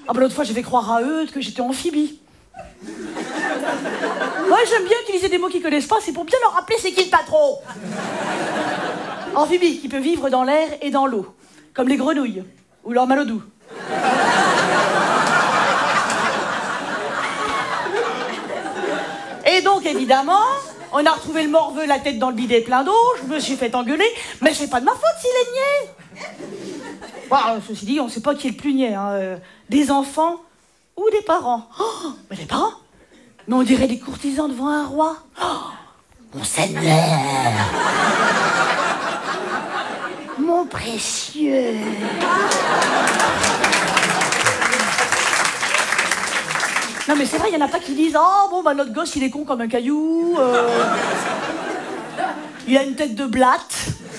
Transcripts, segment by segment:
Ah bah l'autre fois, j'ai fait croire à eux que j'étais amphibie. Ouais, j'aime bien utiliser des mots qu'ils connaissent pas, c'est pour bien leur rappeler c'est qui le patron. Amphibie, qui peut vivre dans l'air et dans l'eau, comme les grenouilles, ou leur malodou. Et donc, évidemment, on a retrouvé le morveux, la tête dans le bidet plein d'eau, je me suis fait engueuler, mais c'est pas de ma faute s'il est niais. Bon, ceci dit, on sait pas qui est le plus niais, hein, des enfants ou des parents. Oh, mais les parents? Mais on dirait des courtisans devant un roi. Oh, mon seigneur, mon précieux. Non mais c'est vrai, il y en a pas qui disent « Oh, bon, bah notre gosse, il est con comme un caillou, il a une tête de blatte,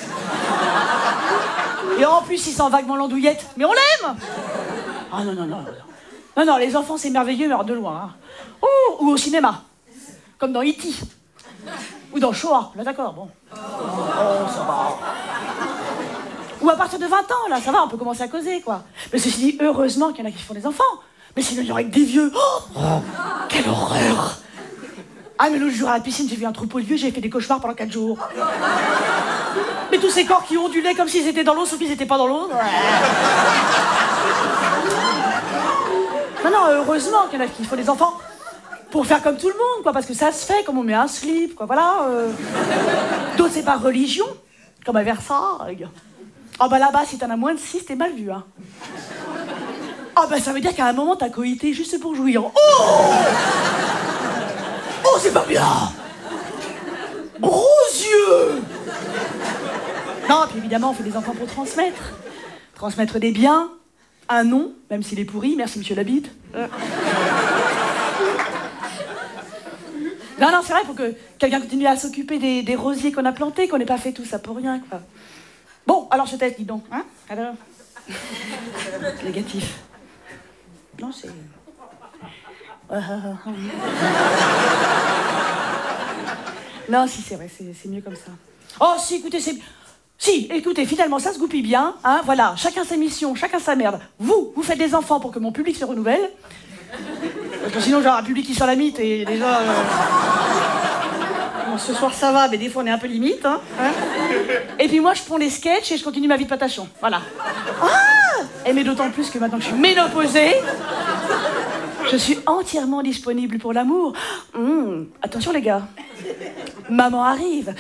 et en plus, il sent vaguement l'andouillette, mais on l'aime !» Ah non, non, non, non. Non, non, les enfants, c'est merveilleux, mais alors de loin. Hein. Oh, ou au cinéma, comme dans E.T. Ou dans Shoah, là d'accord, bon. Oh, ça va. Ou à partir de 20 ans, là, ça va, on peut commencer à causer, quoi. Mais ceci dit, heureusement qu'il y en a qui font des enfants. Mais sinon, il y aurait que des vieux. Oh, quelle horreur! Ah, mais l'autre jour à la piscine, j'ai vu un troupeau de vieux, j'ai fait des cauchemars pendant 4 jours. Mais tous ces corps qui ondulaient comme s'ils étaient dans l'eau, sauf qu'ils n'étaient pas dans l'eau. Non, non, heureusement qu'il y en a qui font des enfants. Pour faire comme tout le monde, quoi, parce que ça se fait, comme on met un slip, quoi, voilà. D'autres, c'est par religion, comme à Versailles. Ah, bah là-bas, si t'en as moins de 6, t'es mal vu, hein. Ah bah ça veut dire qu'à un moment t'as coïté juste pour jouir. Oh! Oh c'est pas bien! Gros yeux! Non, puis évidemment on fait des enfants pour transmettre. Transmettre des biens, un nom, même s'il est pourri, merci monsieur Labitte. Non, non, c'est vrai, faut que quelqu'un continue à s'occuper des rosiers qu'on a plantés, qu'on n'ait pas fait tout ça pour rien, quoi. Bon, alors je teste, dis donc, hein? Alors? Négatif. Non, c'est... Non, si, c'est vrai, c'est mieux comme ça. Oh, si, écoutez, c'est... Si, écoutez, finalement, ça se goupille bien, hein, voilà, chacun sa mission, chacun sa merde. Vous faites des enfants pour que mon public se renouvelle. Parce que sinon, j'aurai un public qui sent la mythe, et déjà... Bon, ce soir, ça va, mais des fois, on est un peu limite, hein. Et puis moi, je prends les sketchs et je continue ma vie de patachon, voilà. Ah! Et mais d'autant plus que maintenant que je suis ménopausée, je suis entièrement disponible pour l'amour. Attention les gars, maman arrive.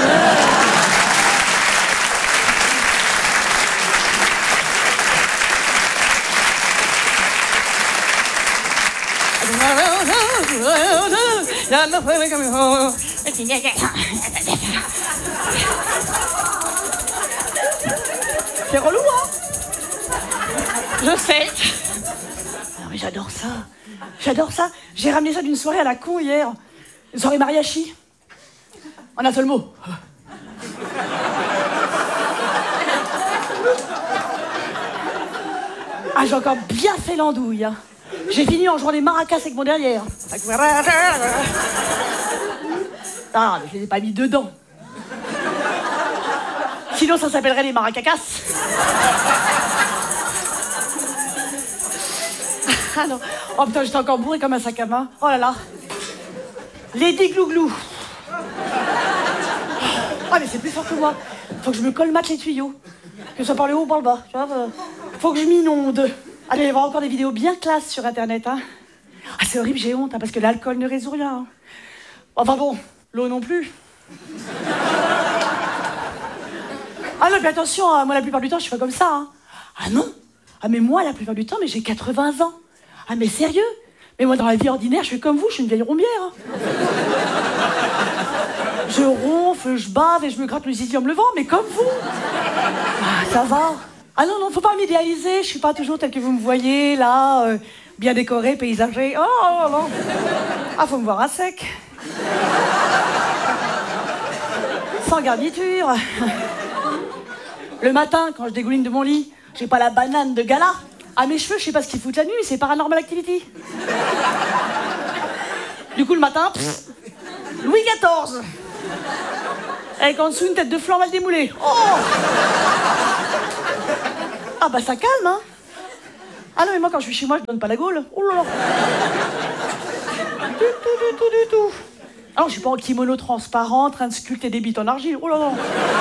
C'est relou, hein? Je sais. Non mais j'adore ça. J'adore ça. J'ai ramené ça d'une soirée à la con hier. Une soirée mariachi. En un seul mot. Ah, j'ai encore bien fait l'andouille. Hein. J'ai fini en jouant des maracas avec mon derrière. Ah, mais je les ai pas mis dedans. Sinon, ça s'appellerait les maracacas. Ah non. Oh putain, j'étais encore bourrée comme un sac à main. Oh là là. Lady Glouglou. Ah mais c'est plus fort que moi. Faut que je me colmate les tuyaux. Que ce soit par le haut ou par le bas. Tu vois, faut que je m'inonde. Allez, il y aura encore des vidéos bien classes sur internet. Hein. Ah c'est horrible, j'ai honte, hein, parce que l'alcool ne résout rien. Hein. Enfin bon, l'eau non plus. Ah non, mais attention, hein, moi la plupart du temps je suis pas comme ça. Hein. Ah non. Ah mais moi la plupart du temps, mais j'ai 80 ans. Ah mais sérieux? Mais moi dans la vie ordinaire, je suis comme vous, je suis une vieille rombière. Hein. Je ronfle, je bave et je me gratte le zizi en me levant, mais comme vous. Ah, ça va. Ah non, non, faut pas m'idéaliser, je suis pas toujours telle que vous me voyez, là, bien décorée, paysagée. Oh non. Ah, faut me voir à sec. Sans garniture. Le matin, quand je dégouline de mon lit, j'ai pas la banane de gala. À mes cheveux, je sais pas ce qu'ils foutent la nuit, c'est Paranormal Activity. Du coup, le matin, Louis XIV. Avec en dessous une tête de flan mal démoulée. Oh! Ah bah ça calme, hein. Ah non, mais moi, quand je suis chez moi, je donne pas la gaule. Oh là là. Du tout. Alors, je suis pas en kimono transparent, en train de sculpter des bites en argile. Oh là là.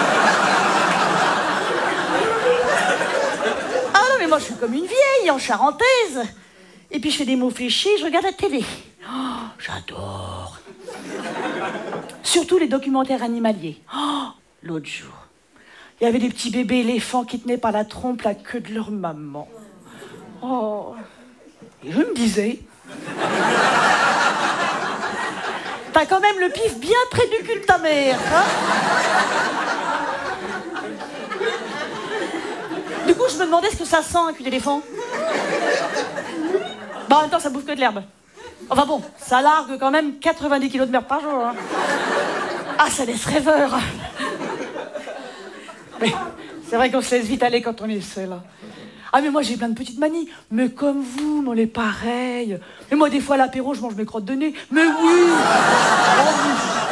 Ah non, mais moi, je suis comme une vieille, en charentaise. Et puis, je fais des mots fléchis, je regarde la télé. Oh, j'adore. Surtout les documentaires animaliers. Oh, l'autre jour, il y avait des petits bébés éléphants qui tenaient par la trompe la queue de leur maman. Oh. Et je me disais... T'as quand même le pif bien près du cul de ta mère, hein? Du coup, je me demandais ce que ça sent, un cul d'éléphant. Bah, en même temps, ça bouffe que de l'herbe. Enfin bon, ça largue quand même 90 kilos de merde par jour. Hein. Ah, ça laisse rêveur. Mais c'est vrai qu'on se laisse vite aller quand on est seul. Hein. Ah, mais moi, j'ai plein de petites manies. Mais comme vous, on est pareil. Mais moi, des fois, à l'apéro, je mange mes crottes de nez. Mais oui! Oh, oui.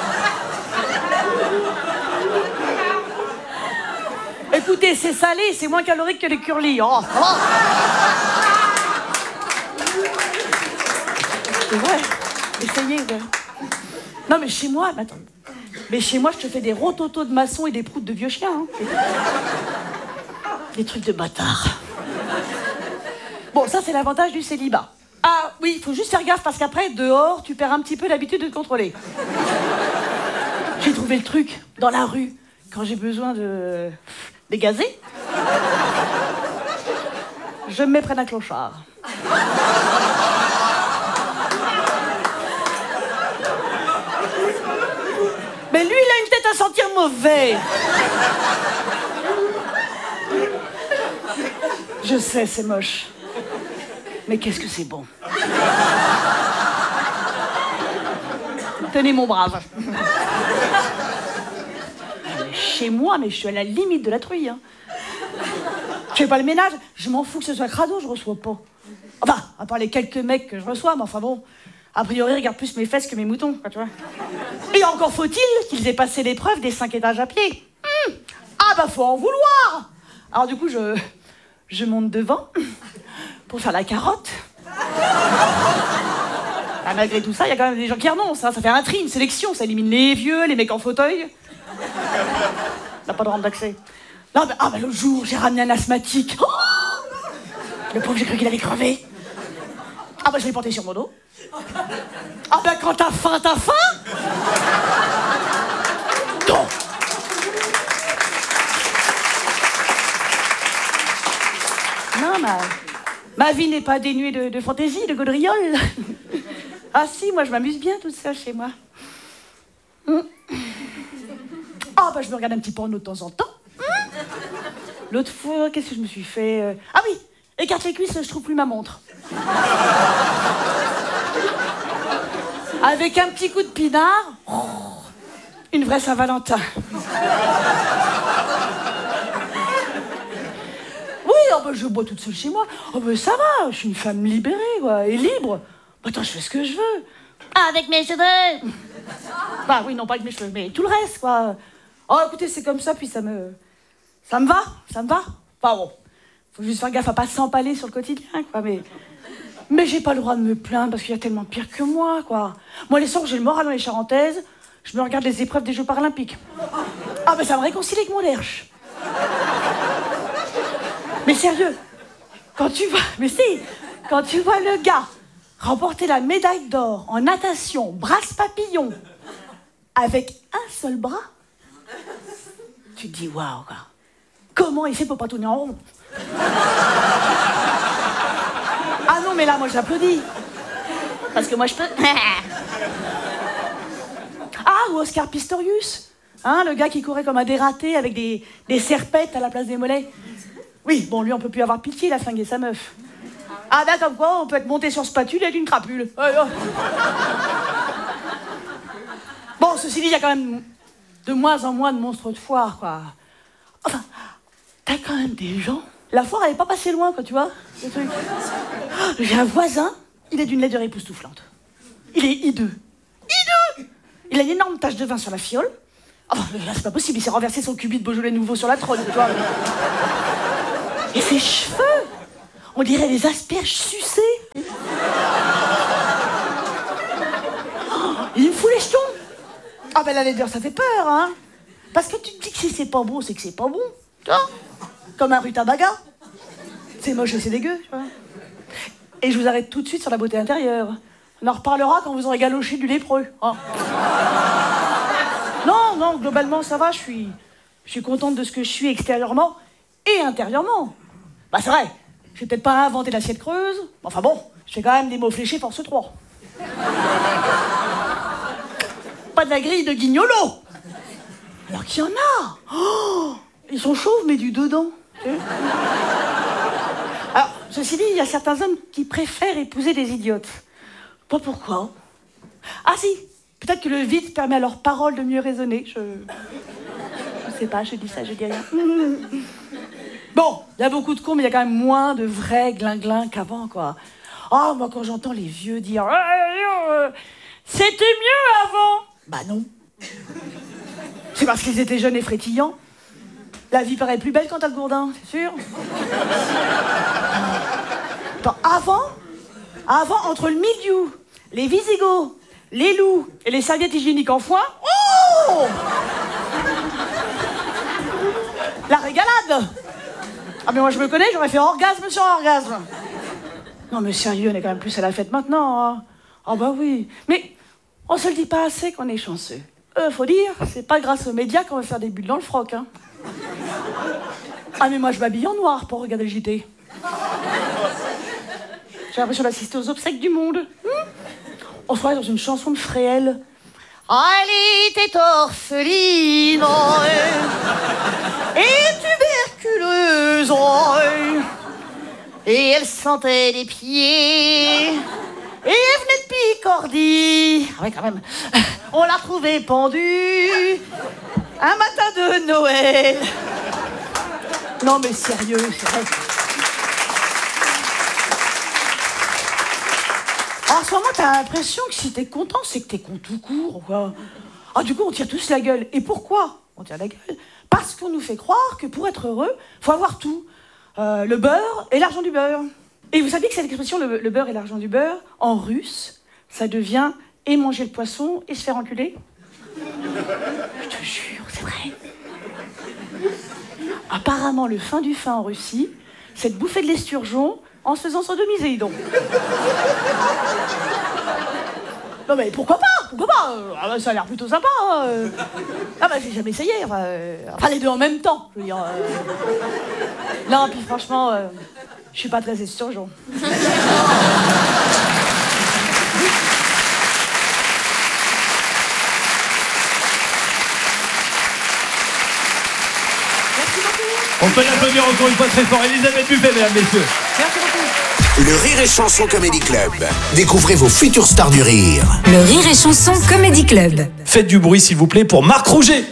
Écoutez, c'est salé, c'est moins calorique que les curlis. Oh, ça va. C'est vrai. Essayez. Non, mais chez moi, attends. Mais chez moi, je te fais des rototos de maçon et des proutes de vieux chiens. Hein. Des trucs de bâtard. Bon, ça, c'est l'avantage du célibat. Ah oui, il faut juste faire gaffe parce qu'après, dehors, tu perds un petit peu l'habitude de te contrôler. J'ai trouvé le truc dans la rue quand j'ai besoin de dégazer. Je me mets près d'un clochard. Mais lui, il a une tête à sentir mauvais. Je sais, c'est moche. Mais qu'est-ce que c'est bon. Tenez, mon brave. Chez moi, mais je suis à la limite de la truie. Hein. Je fais pas le ménage, je m'en fous que ce soit crado, je reçois pas. Enfin, à part les quelques mecs que je reçois, mais enfin bon, a priori, ils regardent plus mes fesses que mes moutons, quoi, tu vois. Et encore faut-il qu'ils aient passé l'épreuve des 5 étages à pied. Ah bah, faut en vouloir. Alors du coup, je monte devant pour faire la carotte. Ah, malgré tout ça, il y a quand même des gens qui renoncent. Hein. Ça fait un tri, une sélection. Ça élimine les vieux, les mecs en fauteuil. On n'a pas de rampe d'accès. Non, mais, l'autre jour, j'ai ramené un asthmatique. Oh, le pauvre, j'ai cru qu'il allait crever. Ah bah, je l'ai porté sur mon dos. Ah bah, quand t'as faim, t'as faim. Non. Non, ma vie n'est pas dénuée de fantaisie, de gaudrioles. Ah si, moi je m'amuse bien toute seule chez moi. Ah bah je me regarde un petit porno de temps en temps. L'autre fois, qu'est-ce que je me suis fait Ah oui, écarte les cuisses, je trouve plus ma montre. Avec un petit coup de pinard, une vraie Saint-Valentin. Oh bah, je bois toute seule chez moi. Oh bah ça va, je suis une femme libérée, quoi, et libre. Bah, attends, je fais ce que je veux. Avec mes cheveux. Bah oui, non, pas avec mes cheveux, mais tout le reste, quoi. Oh, écoutez, c'est comme ça, puis ça me va. Enfin bon, faut juste faire gaffe à pas s'empaler sur le quotidien, quoi, mais j'ai pas le droit de me plaindre parce qu'il y a tellement pire que moi, quoi. Moi, les soirs où j'ai le moral dans les Charentaises, je me regarde les épreuves des Jeux Paralympiques. Ah, mais ça me réconcilie avec mon derche. Mais sérieux, quand tu vois le gars remporter la médaille d'or en natation, brasse papillon, avec un seul bras, tu te dis waouh, quoi. Comment il fait pour pas tourner en rond? Ah non, mais là, moi, j'applaudis. Parce que moi, je peux... Ah, ou Oscar Pistorius, hein, le gars qui courait comme un dératé avec des serpettes à la place des mollets. Oui, bon, lui, on peut plus avoir pitié, il a flingué sa meuf. Ah ben, comme quoi, on peut être monté sur spatule et être une crapule. Bon, ceci dit, il y a quand même de moins en moins de monstres de foire, quoi. Enfin, t'as quand même des gens... La foire, elle est pas passée loin, quoi, tu vois, le truc. J'ai un voisin, il est d'une laideur époustouflante. Il est hideux. Hideux! Il a une énorme tache de vin sur la fiole. Oh, là, c'est pas possible, il s'est renversé son cubi de Beaujolais nouveau sur la trône, tu vois. Et ses cheveux, On dirait des asperges sucées. Il me fout les jetons. Ah ben la laideur, ça fait peur, hein. Parce que tu te dis que si c'est pas beau, c'est que c'est pas bon. Tu vois, comme un rutabaga. C'est moche et c'est dégueu, tu vois. Et je vous arrête tout de suite sur la beauté intérieure. On en reparlera quand vous aurez galoché du lépreux. Hein. Non, globalement, ça va. Je suis contente de ce que je suis extérieurement et intérieurement. Bah, c'est vrai. J'ai peut-être pas inventé l'assiette creuse. Enfin bon, je fais quand même des mots fléchés force 3. Pas de la grille de Guignolo. Alors qu'il y en a. Oh, ils sont chauves, mais du dedans. Alors, ceci dit, il y a certains hommes qui préfèrent épouser des idiotes. Pas pourquoi. Ah si, peut-être que le vide permet à leurs paroles de mieux raisonner. Je sais pas, je dis ça, je dis rien. Bon, il y a beaucoup de cons, mais il y a quand même moins de vrais glinglins qu'avant, quoi. Oh, moi, quand j'entends les vieux dire c'était mieux avant. Bah non. C'est parce qu'ils étaient jeunes et frétillants. La vie paraît plus belle quand t'as le gourdin, c'est sûr. Attends, avant, entre le milieu, les Visigoths, les loups et les serviettes hygiéniques en foin, oh, la régalade. Ah mais moi je me connais, j'aurais fait orgasme sur orgasme. Non mais sérieux, on est quand même plus à la fête maintenant. Hein. Ah bah oui. Mais on se le dit pas assez qu'on est chanceux. Faut dire, c'est pas grâce aux médias qu'on va faire des bulles dans le froc. Hein. Ah mais moi je m'habille en noir pour regarder le JT. J'ai l'impression d'assister aux obsèques du monde. On se croirait dans une chanson de Fréhel. Elle était orpheline et tuberculeuse et elle sentait des pieds et elle venait de Picardie. Ah oui, quand même. On l'a retrouvée pendue un matin de Noël. Non mais sérieux, c'est vrai. En ce moment, t'as l'impression que si t'es content, c'est que t'es con tout court, quoi. Ah, du coup, on tire tous la gueule. Et pourquoi on tire la gueule? Parce qu'on nous fait croire que pour être heureux, faut avoir tout. Le beurre et l'argent du beurre. Et vous savez que cette expression, le beurre et l'argent du beurre, en russe, ça devient et manger le poisson et se faire enculer. Je te jure, c'est vrai. Apparemment, le fin du fin en Russie, c'est de bouffer de l'esturgeon en se faisant sodomiser, donc. Non mais pourquoi pas ah bah, ça a l'air plutôt sympa. Ah bah j'ai jamais essayé. Enfin les deux en même temps, je veux dire. Non, puis franchement, je suis pas très esturgeon. On peut l'applaudir encore une fois très fort. Elisabeth Buffet, mesdames, messieurs. Merci beaucoup. Le Rire et Chanson Comedy Club. Découvrez vos futures stars du rire. Le Rire et Chanson Comedy Club. Faites du bruit, s'il vous plaît, pour Marc Rouget.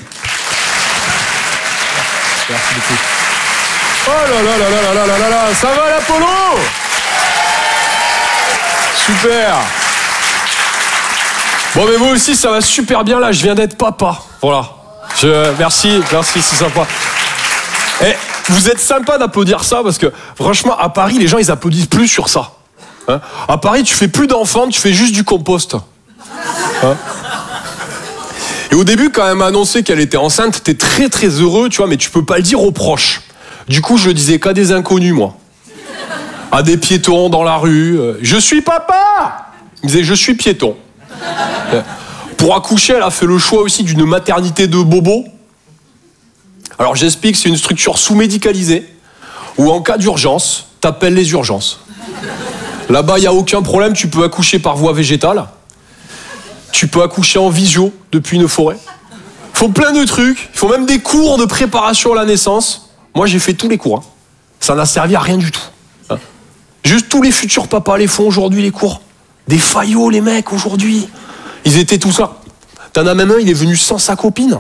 Merci beaucoup. Oh là là là là là là là là, ça va l'Apollo? Super. Bon mais moi aussi ça va super bien là, je viens d'être papa. Voilà. Merci, c'est sympa. Et vous êtes sympa d'applaudir ça parce que franchement à Paris les gens ils applaudissent plus sur ça. Hein, à Paris tu fais plus d'enfants, tu fais juste du compost. Hein. Et au début quand elle m'a annoncé qu'elle était enceinte, t'es très très heureux tu vois, mais tu peux pas le dire aux proches. Du coup je le disais qu'à des inconnus moi. À des piétons dans la rue. Je suis papa. Il me disait je suis piéton. Pour accoucher elle a fait le choix aussi d'une maternité de bobo. Alors j'explique, c'est une structure sous-médicalisée où en cas d'urgence, t'appelles les urgences. Là-bas, il n'y a aucun problème, tu peux accoucher par voie végétale. Tu peux accoucher en visio depuis une forêt. Il faut plein de trucs, il faut même des cours de préparation à la naissance. Moi, j'ai fait tous les cours. Hein. Ça n'a servi à rien du tout. Hein. Juste tous les futurs papas les font aujourd'hui, les cours. Des faillots, les mecs, aujourd'hui. Ils étaient tous là. T'en as même un, il est venu sans sa copine.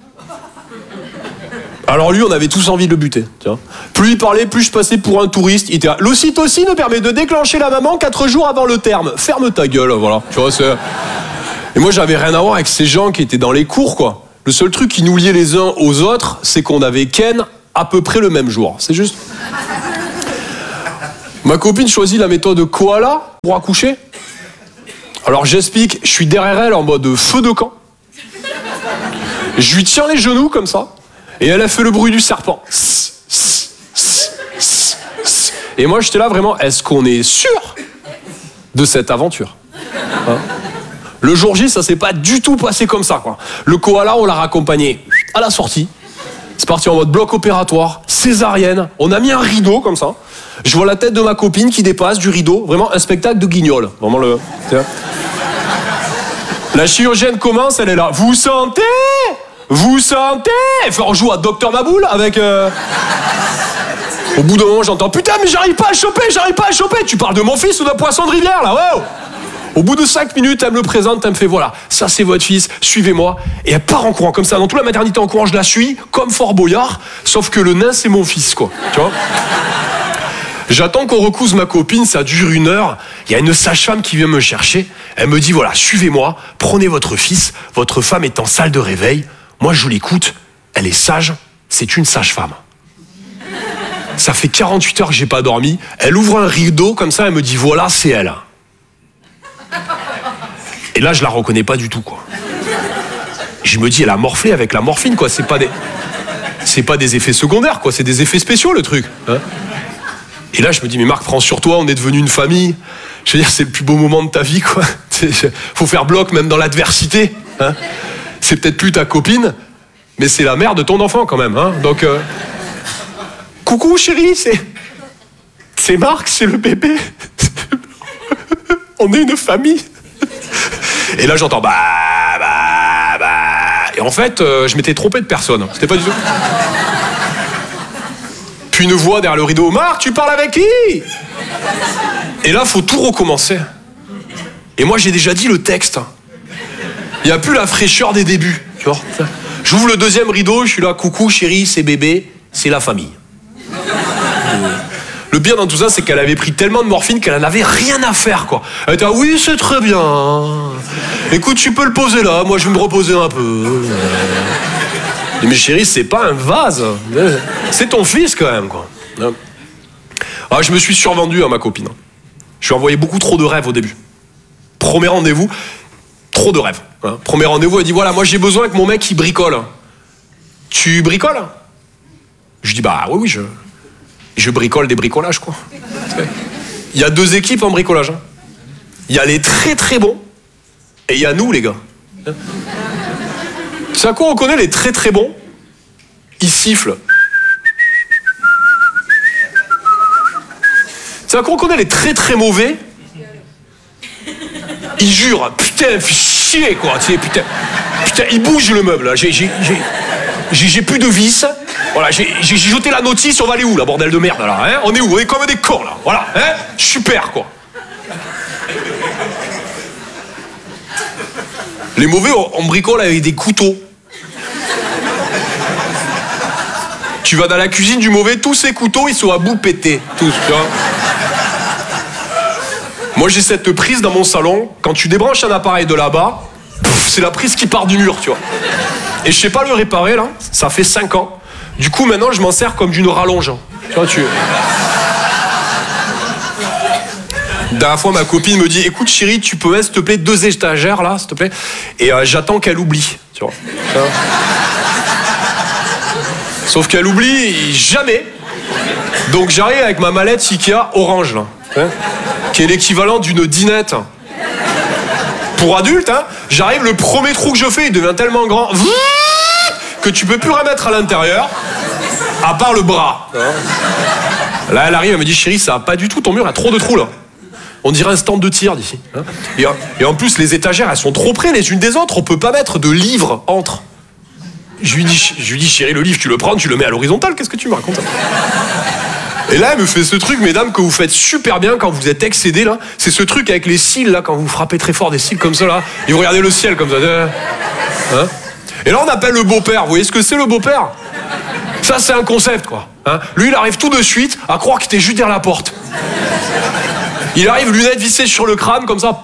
Alors lui, on avait tous envie de le buter. Tiens. Plus il parlait, plus je passais pour un touriste. Il était là. L'ocytocine permet de déclencher la maman 4 jours avant le terme. Ferme ta gueule, voilà. Tu vois, c'est... Et moi, j'avais rien à voir avec ces gens qui étaient dans les cours, quoi. Le seul truc qui nous liait les uns aux autres, c'est qu'on avait Ken à peu près le même jour. C'est juste. Ma copine choisit la méthode koala pour accoucher. Alors j'explique, je suis derrière elle en mode feu de camp. Je lui tiens les genoux comme ça, et elle a fait le bruit du serpent. Et moi j'étais là vraiment, est-ce qu'on est sûr de cette aventure, hein? Le jour J, ça s'est pas du tout passé comme ça, quoi. Le koala, on l'a raccompagné à la sortie. C'est parti en mode bloc opératoire, césarienne. On a mis un rideau comme ça. Je vois la tête de ma copine qui dépasse du rideau. Vraiment un spectacle de guignol. Vraiment le... La chirurgienne commence, elle est là. Vous sentez? Vous sentez? Enfin, on joue à Docteur Maboul avec... Au bout d'un moment, j'entends « Putain, mais j'arrive pas à le choper, j'arrive pas à le choper !» Tu parles de mon fils ou d'un poisson de rivière, là, wow. Au bout de 5 minutes, elle me le présente, elle me fait « Voilà, ça c'est votre fils, suivez-moi. » Et elle part en courant, comme ça, dans toute la maternité en courant, je la suis, comme Fort Boyard, sauf que le nain, c'est mon fils, quoi. Tu vois? J'attends qu'on recouse ma copine, ça dure 1 heure. Il y a une sage-femme qui vient me chercher. Elle me dit « Voilà, suivez-moi, prenez votre fils, votre femme est en salle de réveil. Moi, je l'écoute, elle est sage, c'est une sage-femme. » Ça fait 48 heures que j'ai pas dormi. Elle ouvre un rideau comme ça, elle me dit « Voilà, c'est elle. » Et là, je la reconnais pas du tout, quoi. Je me dis, elle a morflé avec la morphine, quoi. C'est pas des effets secondaires, quoi. C'est des effets spéciaux, le truc. Hein. Et là, je me dis, mais Marc, prends sur toi, on est devenu une famille. Je veux dire, c'est le plus beau moment de ta vie, quoi. Faut faire bloc, même dans l'adversité. Hein. C'est peut-être plus ta copine, mais c'est la mère de ton enfant, quand même. Hein. Donc, coucou, chérie, c'est Marc, c'est le bébé. On est une famille. Et là, j'entends bah. Et en fait, je m'étais trompé de personne. C'était pas du tout. Puis une voix derrière le rideau. Marc, tu parles avec qui? Et là, faut tout recommencer. Et moi, j'ai déjà dit le texte. Il n'y a plus la fraîcheur des débuts. Tu vois. J'ouvre le 2e rideau, je suis là. Coucou, chérie, c'est bébé, c'est la famille. Le pire dans tout ça, c'est qu'elle avait pris tellement de morphine qu'elle n'avait rien à faire, quoi. Elle était, oui, c'est très bien. Écoute, tu peux le poser là, moi je vais me reposer un peu. Mais chérie, c'est pas un vase. C'est ton fils, quand même, quoi. Ah, je me suis survendu à ma copine. Je lui ai envoyé beaucoup trop de rêves au début. Premier rendez-vous, trop de rêves. Hein. Premier rendez-vous, elle dit, voilà, moi j'ai besoin que mon mec, il bricole. Tu bricoles? Je dis, bah oui, je bricole des bricolages, quoi. Il y a 2 équipes en bricolage. Hein. Il y a les très très bons et il y a nous, les gars. C'est à quoi on connaît les très très bons? Ils sifflent. C'est à quoi on connaît les très très mauvais? Ils jurent. Putain, fais chier, quoi. Tu sais, putain, ils bougent le meuble, là. J'ai plus de vis. Voilà, j'ai jeté la notice, on va aller où, là, bordel de merde, là, hein? On est où? On est comme des cons, là. Voilà, hein? Super, quoi. Les mauvais, on bricole avec des couteaux. Tu vas dans la cuisine du mauvais, tous ces couteaux, ils sont à bout pétés. Tous, tu vois. Moi, j'ai cette prise dans mon salon. Quand tu débranches un appareil de là-bas, c'est la prise qui part du mur, tu vois. Et je sais pas le réparer, là. Ça fait 5 ans. Du coup, maintenant, je m'en sers comme d'une rallonge. Tu vois, La dernière fois, ma copine me dit, écoute, chérie, tu peux mettre, s'il te plaît, 2 étagères, là, s'il te plaît. Et j'attends qu'elle oublie, tu vois. Sauf qu'elle oublie jamais. Donc, j'arrive avec ma mallette Ikea orange, là. Hein, qui est l'équivalent d'une dinette. Pour adultes, hein. J'arrive, le premier trou que je fais, il devient tellement grand que tu peux plus remettre à l'intérieur, à part le bras. Là, elle arrive, elle me dit, chérie, ça va pas du tout, ton mur a trop de trous, là. On dirait un stand de tir d'ici. Et en plus, les étagères, elles sont trop près les unes des autres, on peut pas mettre de livres entre. Je lui dis, chérie, le livre, tu le prends, tu le mets à l'horizontale, qu'est-ce que tu me racontes? Et là, elle me fait ce truc, mesdames, que vous faites super bien quand vous êtes excédés, là. C'est ce truc avec les cils, là, quand vous frappez très fort des cils comme ça, là. Et vous regardez le ciel comme ça. Hein? Et là, on appelle le beau-père. Vous voyez ce que c'est, le beau-père? Ça, c'est un concept, quoi. Hein? Lui, il arrive tout de suite à croire qu'il était juste derrière la porte. Il arrive, lunettes vissées sur le crâne, comme ça.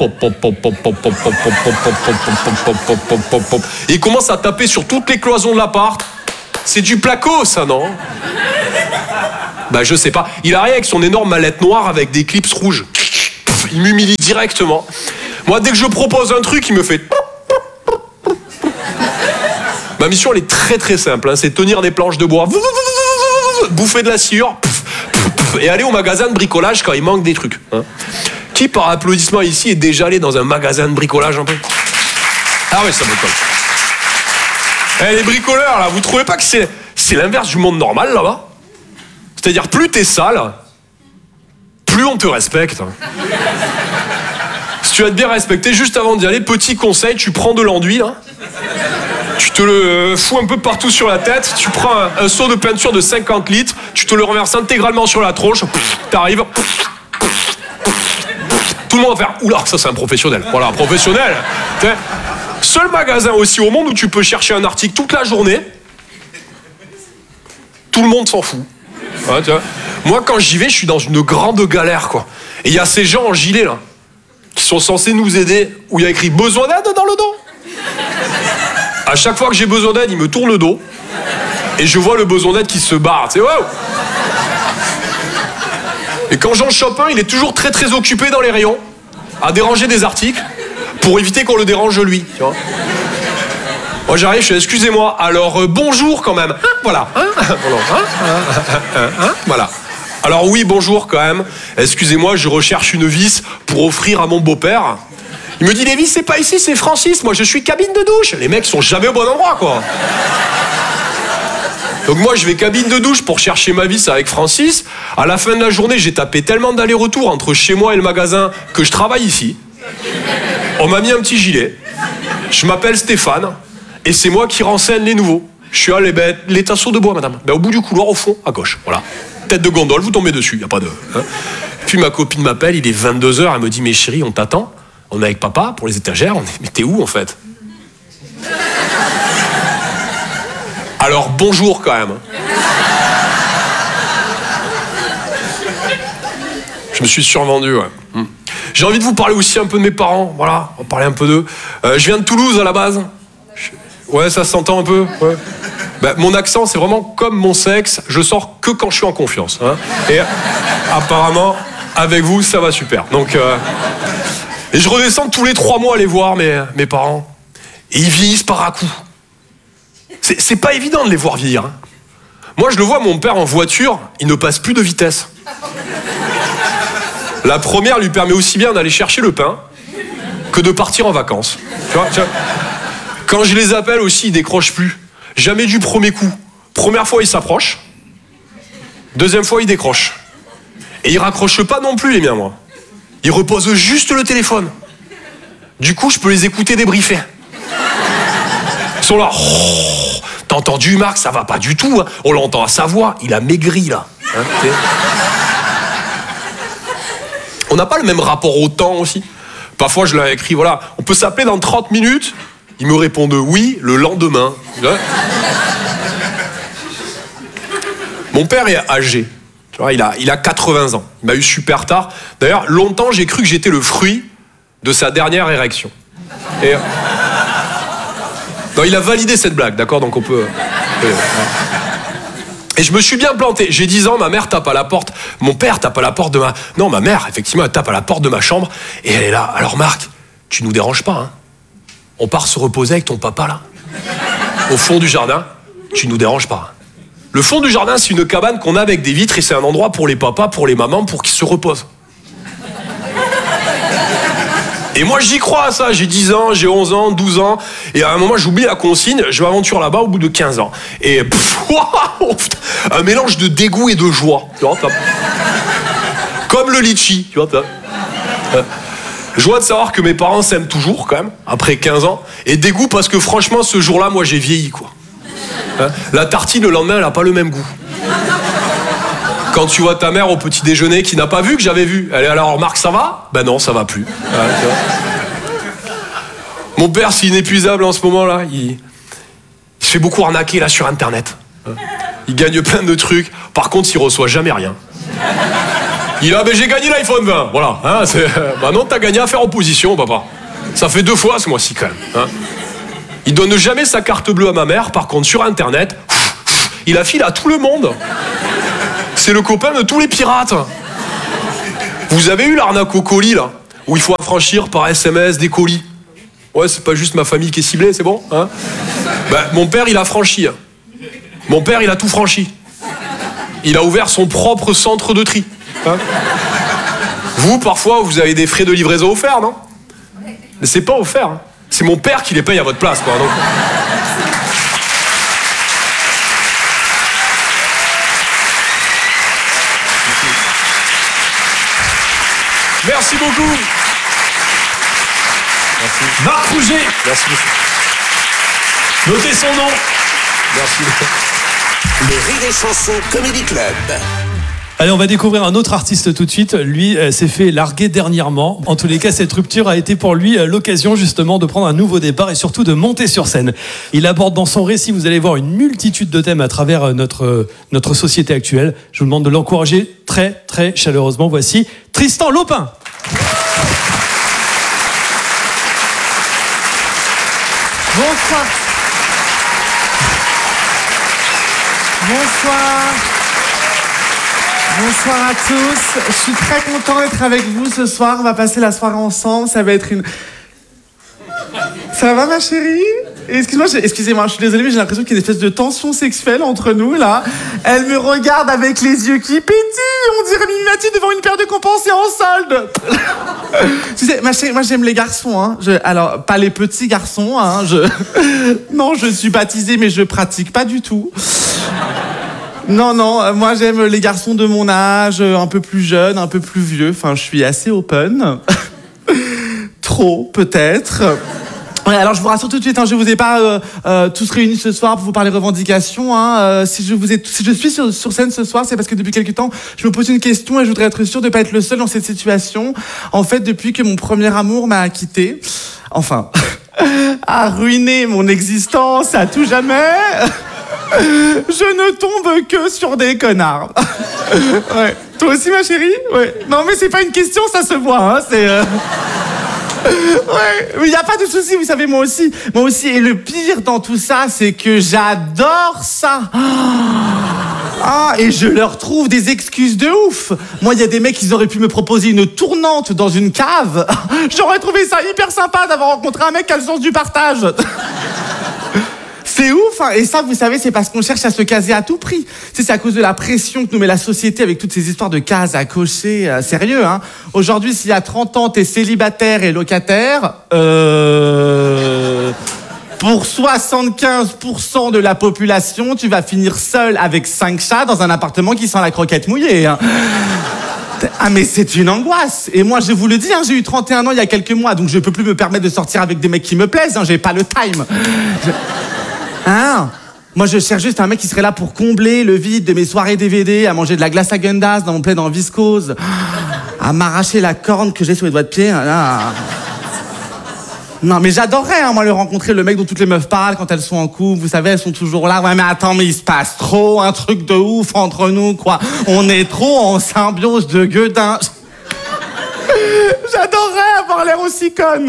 Et il commence à taper sur toutes les cloisons de l'appart. C'est du placo, ça, non? Bah je sais pas. Il arrive avec son énorme mallette noire avec des clips rouges. Il m'humilie directement. Moi, dès que je propose un truc, il me fait... Ma mission, elle est très très simple. Hein. C'est tenir des planches de bois, bouffer de la sciure, et aller au magasin de bricolage quand il manque des trucs. Hein. Qui, par applaudissement ici, est déjà allé dans un magasin de bricolage un peu? Ah ouais, ça me colle. Les bricoleurs, là, vous trouvez pas que c'est l'inverse du monde normal, là-bas? C'est-à-dire, plus t'es sale, plus on te respecte. Si tu vas te bien respecter, juste avant d'y aller, petit conseil, tu prends de l'enduit, là. Tu te le fous un peu partout sur la tête, tu prends un seau de peinture de 50 litres, tu te le renverses intégralement sur la tronche, t'arrives, tout le monde va faire « Oula, ça c'est un professionnel ». Voilà, un professionnel. Seul magasin aussi au monde où tu peux chercher un article toute la journée, tout le monde s'en fout. Ouais, moi quand j'y vais, je suis dans une grande galère, quoi. Et il y a ces gens en gilet, là, qui sont censés nous aider, où il y a écrit « Besoin d'aide » dans le dos. À chaque fois que j'ai besoin d'aide, il me tourne le dos. Et je vois le besoin d'aide qui se barre. Tu sais, wow. Et quand j'en chope un, il est toujours très très occupé dans les rayons, à déranger des articles, pour éviter qu'on le dérange lui. Tu vois. Moi j'arrive, je fais excusez-moi, alors bonjour quand même. Voilà. Voilà. Alors oui, bonjour quand même. Excusez-moi, je recherche une vis pour offrir à mon beau-père. Il me dit, Lévis, c'est pas ici, c'est Francis. Moi, je suis cabine de douche. Les mecs sont jamais au bon endroit, quoi. Donc moi, je vais cabine de douche pour chercher ma vis avec Francis. À la fin de la journée, j'ai tapé tellement d'allers-retours entre chez moi et le magasin que je travaille ici. On m'a mis un petit gilet. Je m'appelle Stéphane. Et c'est moi qui renseigne les nouveaux. Je suis allé, les tasseaux de bois, madame. Au bout du couloir, au fond, à gauche. Voilà. Tête de gondole, vous tombez dessus. Y a pas de... Hein. Puis ma copine m'appelle, il est 22h. Elle me dit, mais chérie, on t'attend. On est avec papa pour les étagères. Mais t'es où en fait? Alors bonjour quand même. Je me suis survendu, ouais. J'ai envie de vous parler aussi un peu de mes parents. Voilà, on va parler un peu d'eux. Je viens de Toulouse à la base. Ouais, ça s'entend un peu. Ouais. Mon accent, c'est vraiment comme mon sexe. Je sors que quand je suis en confiance. Hein. Et apparemment, avec vous, ça va super. Donc... Et je redescends tous les 3 mois aller voir mes parents. Et ils vieillissent par à-coups. C'est pas évident de les voir vieillir. Hein. Moi, je le vois, mon père en voiture, il ne passe plus de vitesse. La première lui permet aussi bien d'aller chercher le pain que de partir en vacances. Tu vois. Quand je les appelle aussi, ils décrochent plus. Jamais du premier coup. Première fois, ils s'approchent. Deuxième fois, ils décrochent. Et ils raccrochent pas non plus, les miens, moi. Ils reposent juste le téléphone. Du coup, je peux les écouter débriefer. Ils sont là. Oh, t'as entendu, Marc? Ça va pas du tout. Hein. On l'entend à sa voix. Il a maigri, là. Hein, on n'a pas le même rapport au temps aussi. Parfois, je leur ai écrit, voilà, on peut s'appeler dans 30 minutes. Ils me répondent oui le lendemain. Mon père est âgé. Tu vois, il a 80 ans. Il m'a eu super tard. D'ailleurs, longtemps, j'ai cru que j'étais le fruit de sa dernière érection. Et... Non, il a validé cette blague, d'accord? Donc on peut... Et je me suis bien planté. J'ai 10 ans, ma mère tape à la porte. Mon père tape à la porte de ma... Non, ma mère, effectivement, elle tape à la porte de ma chambre. Et elle est là. Alors Marc, tu nous déranges pas, hein? On part se reposer avec ton papa, là. Au fond du jardin. Tu nous déranges pas. Le fond du jardin, c'est une cabane qu'on a avec des vitres et c'est un endroit pour les papas, pour les mamans, pour qu'ils se reposent. Et moi, j'y crois à ça. J'ai 10 ans, j'ai 11 ans, 12 ans. Et à un moment, j'oublie la consigne. Je m'aventure là-bas au bout de 15 ans. Et un mélange de dégoût et de joie. Tu vois, comme le litchi. Tu vois, joie de savoir que mes parents s'aiment toujours, quand même, après 15 ans. Et dégoût parce que franchement, ce jour-là, moi, j'ai vieilli, quoi. Hein, la tartine, le lendemain, elle n'a pas le même goût. Quand tu vois ta mère au petit déjeuner qui n'a pas vu que j'avais vu, elle est alors, Marc, ça va? Ben non, ça va plus. Ouais, mon père, c'est inépuisable en ce moment-là. Il se fait beaucoup arnaquer là sur Internet. Il gagne plein de trucs. Par contre, il reçoit jamais rien. Il a, j'ai gagné l'iPhone 20. Voilà. Hein, bah non, t'as gagné à faire opposition, papa. Ça fait 2 fois ce mois-ci quand même. Hein. Il donne jamais sa carte bleue à ma mère. Par contre, sur Internet, il la file à tout le monde. C'est le copain de tous les pirates. Vous avez eu l'arnaque au colis, là, où il faut affranchir par SMS des colis. Ouais, c'est pas juste ma famille qui est ciblée, c'est bon, hein? Mon père, il a franchi. Mon père, il a tout franchi. Il a ouvert son propre centre de tri. Hein? Vous, parfois, vous avez des frais de livraison offerts, non? Mais c'est pas offert. Hein. C'est mon père qui les paye à votre place, quoi. Donc... Merci beaucoup. Merci. Marc Rouget. Merci beaucoup. Notez son nom. Merci. Le Rire et Chanson Comedy Club. Allez, on va découvrir un autre artiste tout de suite. Lui s'est fait larguer dernièrement. En tous les cas, cette rupture a été pour lui l'occasion justement de prendre un nouveau départ et surtout de monter sur scène. Il aborde dans son récit, vous allez voir, une multitude de thèmes à travers notre société actuelle. Je vous demande de l'encourager très, très chaleureusement. Voici Tristan Lopin. Bonsoir. Bonsoir. Bonsoir à tous. Je suis très content d'être avec vous ce soir. On va passer la soirée ensemble. Ça va être une... Ça va, ma chérie? Excusez-moi, je suis désolée, mais j'ai l'impression qu'il y a une espèce de tension sexuelle entre nous, là. Elle me regarde avec les yeux qui pétillent. On dirait Mimimati devant une paire de compensés en solde. Tu sais, ma chérie, moi, j'aime les garçons, hein. Alors, pas les petits garçons, hein. Non, je suis baptisée, mais je pratique pas du tout. Non, moi, j'aime les garçons de mon âge, un peu plus jeunes, un peu plus vieux. Enfin, je suis assez open. Trop, peut-être. Ouais, alors je vous rassure tout de suite, hein, je vous ai pas tous réunis ce soir pour vous parler revendications. Hein, si je suis sur scène ce soir, c'est parce que depuis quelques temps, je me pose une question et je voudrais être sûr de pas être le seul dans cette situation. En fait, depuis que mon premier amour m'a quitté, enfin, a ruiné mon existence à tout jamais, je ne tombe que sur des connards. Ouais. Toi aussi, ma chérie? Ouais. Non, mais c'est pas une question, ça se voit. Hein, c'est... Ouais, mais il n'y a pas de souci, vous savez, moi aussi. Et le pire dans tout ça, c'est que j'adore ça. Et je leur trouve des excuses de ouf. Moi, il y a des mecs, ils auraient pu me proposer une tournante dans une cave. J'aurais trouvé ça hyper sympa d'avoir rencontré un mec qui a le sens du partage. C'est ouf, hein. Et ça, vous savez, c'est parce qu'on cherche à se caser à tout prix. C'est à cause de la pression que nous met la société avec toutes ces histoires de cases à cocher. Sérieux, hein. Aujourd'hui, s'il y a 30 ans, t'es célibataire et locataire, pour 75% de la population, tu vas finir seul avec 5 chats dans un appartement qui sent la croquette mouillée, hein. Ah mais c'est une angoisse. Et moi je vous le dis, hein, j'ai eu 31 ans il y a quelques mois, donc je peux plus me permettre de sortir avec des mecs qui me plaisent, hein, j'ai pas le time. Hein? Moi je cherche juste un mec qui serait là pour combler le vide de mes soirées DVD, à manger de la glace à Gundas dans mon plaid en viscose, à m'arracher la corne que j'ai sur les doigts de pied. Là. Non mais j'adorerais, hein, moi, le rencontrer, le mec dont toutes les meufs parlent quand elles sont en couple, vous savez, elles sont toujours là. Ouais mais attends, mais il se passe trop un truc de ouf entre nous, quoi. On est trop en symbiose de gueudin. J'adorerais avoir l'air aussi conne.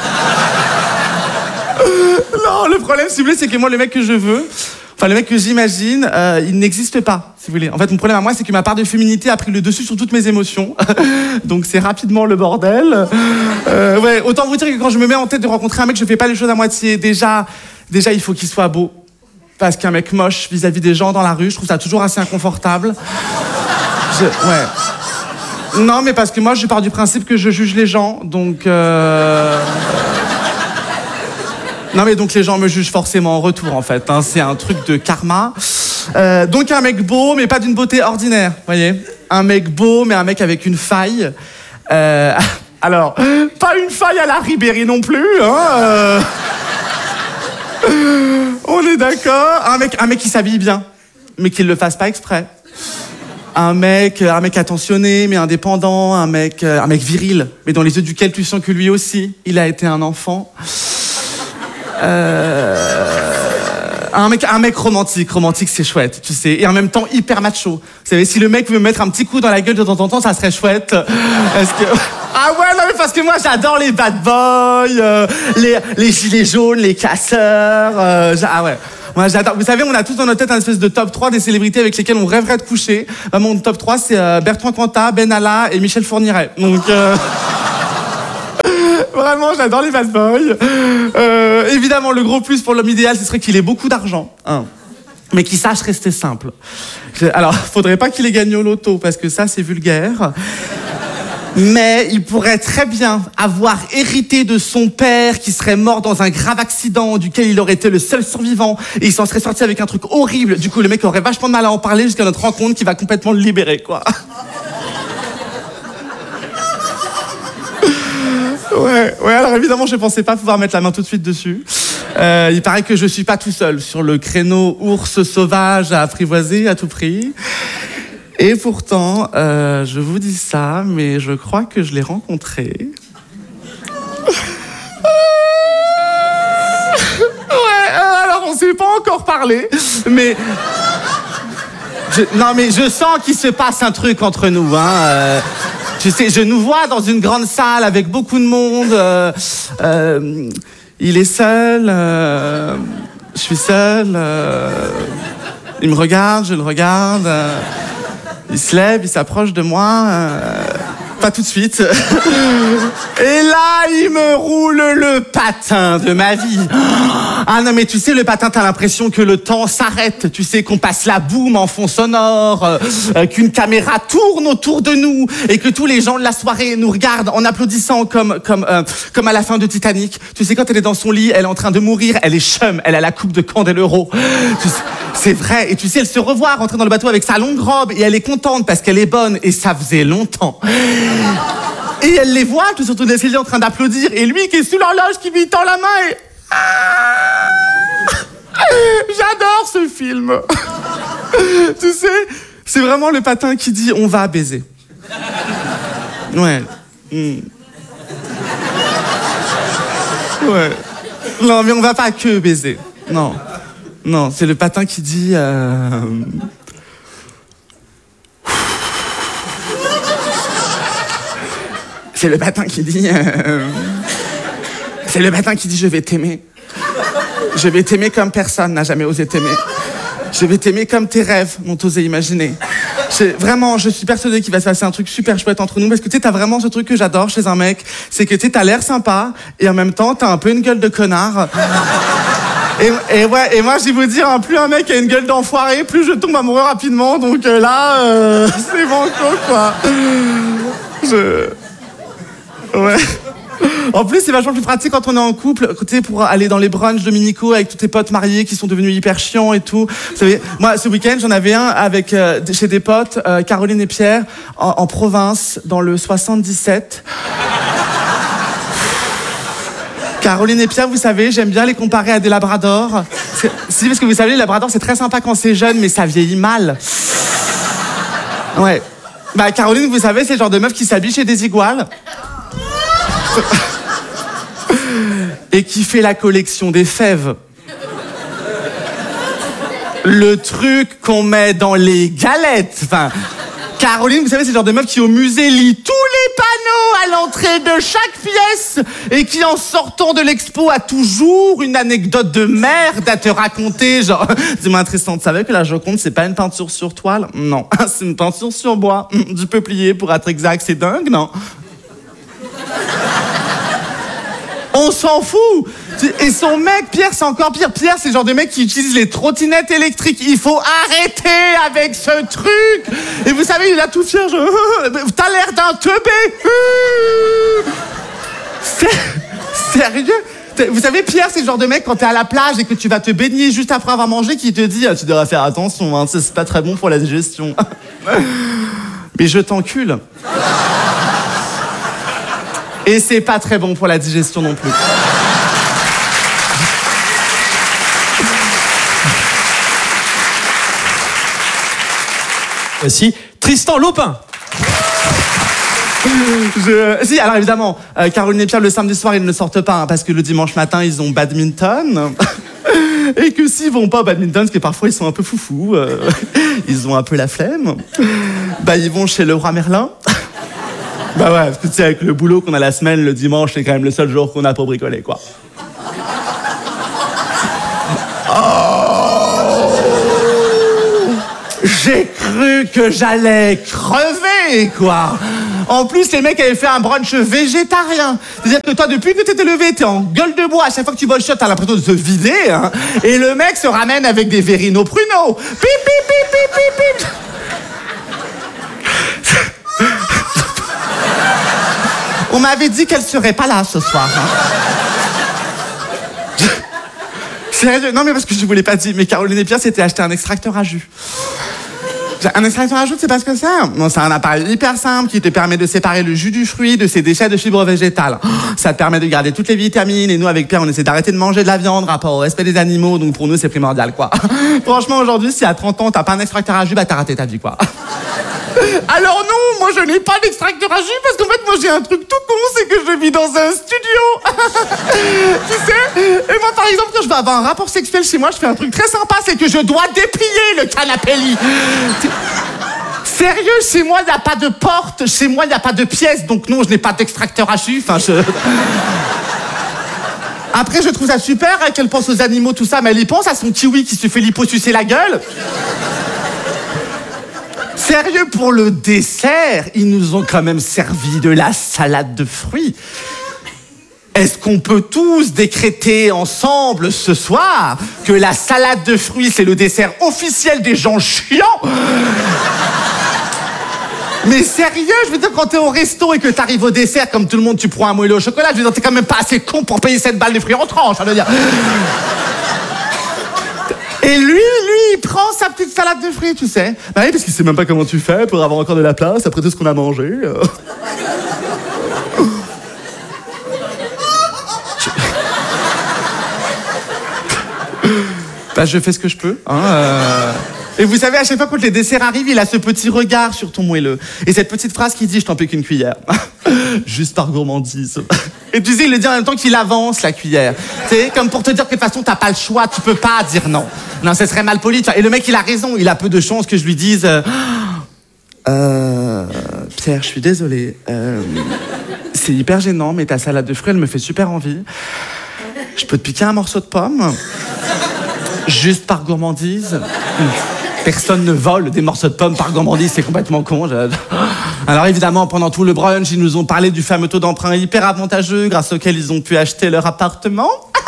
Non, le problème, si vous voulez, c'est que moi, le mec que je veux, enfin le mec que j'imagine, il n'existe pas, si vous voulez. En fait, mon problème à moi, c'est que ma part de féminité a pris le dessus sur toutes mes émotions. Donc c'est rapidement le bordel. Ouais, autant vous dire que quand je me mets en tête de rencontrer un mec, je fais pas les choses à moitié. Déjà, il faut qu'il soit beau. Parce qu'un mec moche vis-à-vis des gens dans la rue, je trouve ça toujours assez inconfortable. Ouais. Non, mais parce que moi, je pars du principe que je juge les gens, donc... Non mais donc les gens me jugent forcément en retour en fait, hein. C'est un truc de karma. Donc un mec beau mais pas d'une beauté ordinaire, voyez. Un mec beau mais un mec avec une faille. Alors, pas une faille à la Ribéry non plus, hein. On est d'accord. Un mec qui s'habille bien, mais qu'il le fasse pas exprès. Un mec attentionné mais indépendant, un mec viril, mais dans les yeux duquel tu sens que lui aussi, il a été un enfant. Un mec romantique c'est chouette, tu sais, et en même temps hyper macho. Vous savez, si le mec veut me mettre un petit coup dans la gueule de temps en temps, ça serait chouette. Ah ouais, non mais parce que moi j'adore les bad boys, les gilets jaunes, les casseurs. Ah ouais. Moi, j'adore. Vous savez, on a tous dans notre tête un espèce de top 3 des célébrités avec lesquelles on rêverait de coucher. Mon top 3, c'est Bertrand Cantat, Benalla et Michel Fourniret. Donc... Vraiment, j'adore les bad boys. Évidemment, le gros plus pour l'homme idéal, ce serait qu'il ait beaucoup d'argent. Hein. Mais qu'il sache rester simple. Alors, faudrait pas qu'il ait gagné au loto, parce que ça, c'est vulgaire. Mais il pourrait très bien avoir hérité de son père qui serait mort dans un grave accident duquel il aurait été le seul survivant et il s'en serait sorti avec un truc horrible. Du coup, le mec aurait vachement de mal à en parler jusqu'à notre rencontre qui va complètement le libérer, quoi. Ouais, alors évidemment, je pensais pas pouvoir mettre la main tout de suite dessus. Il paraît que je suis pas tout seul sur le créneau ours sauvage à apprivoiser à tout prix. Et pourtant, je vous dis ça, mais je crois que je l'ai rencontré. Alors on s'est pas encore parlé, mais... Non, mais je sens qu'il se passe un truc entre nous, hein. Tu sais, je nous vois dans une grande salle avec beaucoup de monde. Il est seul, je suis seul. Il me regarde, je le regarde. Il se lève, il s'approche de moi. Pas tout de suite. Et là, il me roule le patin de ma vie. Ah non, mais tu sais, le patin, t'as l'impression que le temps s'arrête. Tu sais, qu'on passe la boum en fond sonore, qu'une caméra tourne autour de nous et que tous les gens de la soirée nous regardent en applaudissant comme à la fin de Titanic. Tu sais, quand elle est dans son lit, elle est en train de mourir, elle est chum, elle a la coupe de Candeloro. Tu sais, c'est vrai. Et tu sais, elle se revoit rentrer dans le bateau avec sa longue robe et elle est contente parce qu'elle est bonne et ça faisait longtemps. Et elle les voit, tout surtout d'essayer en train d'applaudir, et lui qui est sous l'horloge, qui lui tend la main et... J'adore ce film. Tu sais, c'est vraiment le patin qui dit « on va baiser ». Ouais. Ouais. Non, mais on va pas que baiser. Non. Non, c'est le patin qui dit... C'est le patin qui dit... C'est le patin qui dit « je vais t'aimer ». Je vais t'aimer comme personne n'a jamais osé t'aimer. Je vais t'aimer comme tes rêves n'ont osé imaginer. Vraiment, je suis persuadée qu'il va se passer un truc super chouette entre nous, parce que tu sais, t'as vraiment ce truc que j'adore chez un mec, c'est que tu sais, t'as l'air sympa, et en même temps, t'as un peu une gueule de connard. Et moi, je vais vous dire, plus un mec a une gueule d'enfoiré, plus je tombe amoureux rapidement, donc là, c'est banco, quoi. Ouais. En plus, c'est vachement plus pratique quand on est en couple, tu sais, pour aller dans les brunchs dominicaux avec tous tes potes mariés qui sont devenus hyper chiants et tout. Vous savez, moi, ce week-end, j'en avais un avec chez des potes, Caroline et Pierre, en province, dans le 77. Caroline et Pierre, vous savez, j'aime bien les comparer à des labradors. Si, parce que vous savez, les labradors, c'est très sympa quand c'est jeune, mais ça vieillit mal. Ouais. Bah, Caroline, vous savez, c'est le genre de meuf qui s'habille chez des iguales. Et qui fait la collection des fèves. Le truc qu'on met dans les galettes. Enfin, Caroline, vous savez, c'est le genre de meuf qui au musée lit tous les panneaux à l'entrée de chaque pièce et qui, en sortant de l'expo, a toujours une anecdote de merde à te raconter. Genre, dis-moi Tristan, tu savais que la Joconde, c'est pas une peinture sur toile? Non, c'est une peinture sur bois. Du peuplier, pour être exact, c'est dingue, non? On s'en fout. Et son mec, Pierre, c'est encore pire. Pierre, c'est le genre de mec qui utilise les trottinettes électriques. Il faut arrêter avec ce truc. Et vous savez, il a tout fier. T'as l'air d'un teubé. Sérieux? Vous savez, Pierre, c'est le genre de mec, quand t'es à la plage et que tu vas te baigner juste après avoir mangé, qui te dit « tu devrais faire attention, hein, c'est pas très bon pour la digestion. » Mais je t'encule. Et c'est pas très bon pour la digestion non plus. Voici Tristan Lopin. Si, alors évidemment, Caroline et Pierre, le samedi soir, ils ne sortent pas, hein, parce que le dimanche matin, ils ont badminton. Et que s'ils vont pas au badminton, parce que parfois, ils sont un peu foufous, ils ont un peu la flemme, bah, ils vont chez le roi Merlin. Bah ouais, parce que tu sais, avec le boulot qu'on a la semaine, le dimanche, c'est quand même le seul jour qu'on a pour bricoler, quoi. Oh, J'ai cru que j'allais crever, quoi. En plus, les mecs avaient fait un brunch végétarien. C'est-à-dire que toi, depuis que t'étais levé, t'es en gueule de bois. À chaque fois que tu bois le shot, t'as l'impression de se vider. Hein. Et le mec se ramène avec des Verino Pruno. Pip, pip, pip, pip, pip, pip. On m'avait dit qu'elle serait pas là ce soir. Hein. Sérieux, non mais parce que je vous l'ai pas dit, mais Caroline et Pierre s'étaient acheté un extracteur à jus. Un extracteur à jus, c'est pas ce que c'est. Non, c'est un appareil hyper simple qui te permet de séparer le jus du fruit de ses déchets de fibres végétales. Ça te permet de garder toutes les vitamines. Et nous, avec Pierre, on essaie d'arrêter de manger de la viande, rapport au respect des animaux. Donc pour nous, c'est primordial, quoi. Franchement, aujourd'hui, si à 30 ans, t'as pas un extracteur à jus, bah t'as raté ta vie, quoi. Alors non, moi je n'ai pas d'extracteur à jus parce qu'en fait moi j'ai un truc tout con, c'est que je vis dans un studio. Tu sais. Et moi par exemple quand je vais avoir un rapport sexuel chez moi, je fais un truc très sympa, c'est que je dois déplier le canapé lit. Sérieux, chez moi il n'y a pas de porte, chez moi il n'y a pas de pièce, donc non je n'ai pas d'extracteur à jus. Enfin Après je trouve ça super qu'elle pense aux animaux tout ça, mais elle y pense à son kiwi qui se fait liposucer la gueule. Sérieux, pour le dessert, ils nous ont quand même servi de la salade de fruits. Est-ce qu'on peut tous décréter ensemble ce soir que la salade de fruits, c'est le dessert officiel des gens chiants? Mais sérieux, je veux dire, quand t'es au resto et que t'arrives au dessert, comme tout le monde, tu prends un moelleux au chocolat, je veux dire, t'es quand même pas assez con pour payer 7 balles de fruits en tranche, je veux dire. Et lui, il prend sa petite salade de fruits, tu sais. Bah oui, parce qu'il sait même pas comment tu fais pour avoir encore de la place après tout ce qu'on a mangé. Bah je fais ce que je peux. Hein, Et vous savez, à chaque fois quand les desserts arrivent, il a ce petit regard sur ton moelleux. Et cette petite phrase qui dit « Je t'en paie qu'une cuillère ». Juste par gourmandise. Et tu sais, il le dit en même temps qu'il avance la cuillère. Tu sais, comme pour te dire que de toute façon, t'as pas le choix, tu peux pas dire non. Non, ce serait mal poli. Et le mec, il a raison. Il a peu de chances que je lui dise Pierre, je suis désolé. C'est hyper gênant, mais ta salade de fruits, elle me fait super envie. Je peux te piquer un morceau de pomme? Juste par gourmandise? Personne ne vole des morceaux de pommes par gourmandise, c'est complètement con. Alors évidemment, pendant tout le brunch, ils nous ont parlé du fameux taux d'emprunt hyper avantageux grâce auquel ils ont pu acheter leur appartement.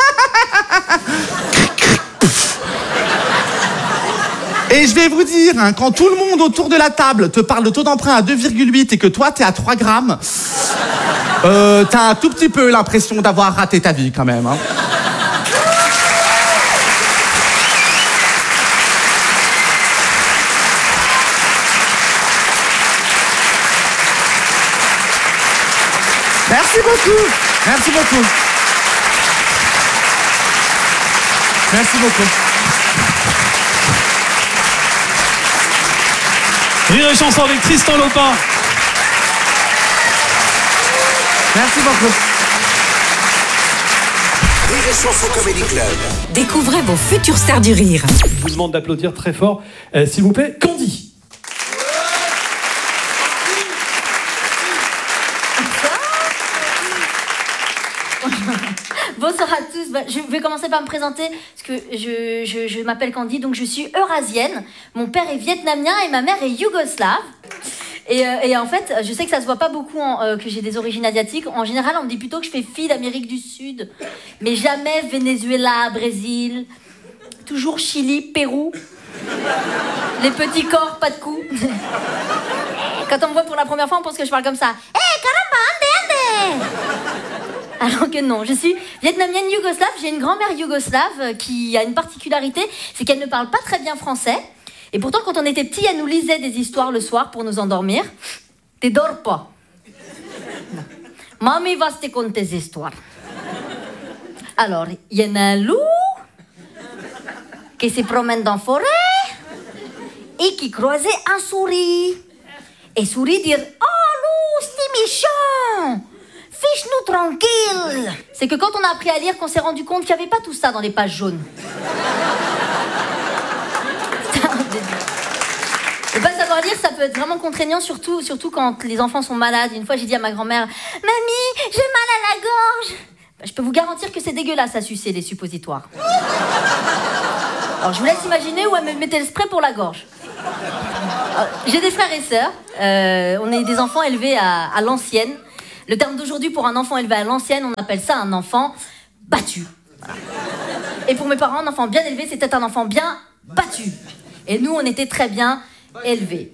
Et je vais vous dire, hein, quand tout le monde autour de la table te parle de taux d'emprunt à 2,8 et que toi, t'es à 3 grammes, t'as un tout petit peu l'impression d'avoir raté ta vie quand même. Hein. Merci beaucoup. Merci beaucoup. Merci beaucoup. Rire et chanson avec Tristan Lopin. Merci beaucoup. Rire et chanson Comedy Club. Découvrez vos futures stars du rire. Je vous demande d'applaudir très fort, s'il vous plaît, Candy. Bonsoir à tous, je vais commencer par me présenter parce que je m'appelle Candy, donc je suis eurasienne. Mon père est vietnamien et ma mère est yougoslave. Et en fait, je sais que ça se voit pas beaucoup que j'ai des origines asiatiques. En général, on me dit plutôt que je fais fille d'Amérique du Sud, mais jamais Venezuela, Brésil, toujours Chili, Pérou. Les petits corps, pas de cou. Quand on me voit pour la première fois, on pense que je parle comme ça. Hey, caramba, ande, ande. Alors que non, je suis vietnamienne yougoslave, j'ai une grand-mère yougoslave qui a une particularité, c'est qu'elle ne parle pas très bien français. Et pourtant, quand on était petit, elle nous lisait des histoires le soir pour nous endormir. Te dors pas. Mami va te conter des histoires. Alors, il y en a un loup qui se promène dans la forêt et qui croisait un souris. Et souris dit « Oh, loup, c'est méchant! Fiche-nous tranquille !» C'est que quand on a appris à lire qu'on s'est rendu compte qu'il n'y avait pas tout ça dans les pages jaunes. Et pas savoir lire, ça peut être vraiment contraignant, surtout quand les enfants sont malades. Une fois, j'ai dit à ma grand-mère « Mamie, j'ai mal à la gorge !» Je peux vous garantir que c'est dégueulasse à sucer les suppositoires. Alors, je vous laisse imaginer où elle me mettait le spray pour la gorge. J'ai des frères et sœurs. On est des enfants élevés à l'ancienne. Le terme d'aujourd'hui pour un enfant élevé à l'ancienne, on appelle ça un enfant battu. Voilà. Et pour mes parents, un enfant bien élevé, c'était un enfant bien battu. Et nous, on était très bien élevés.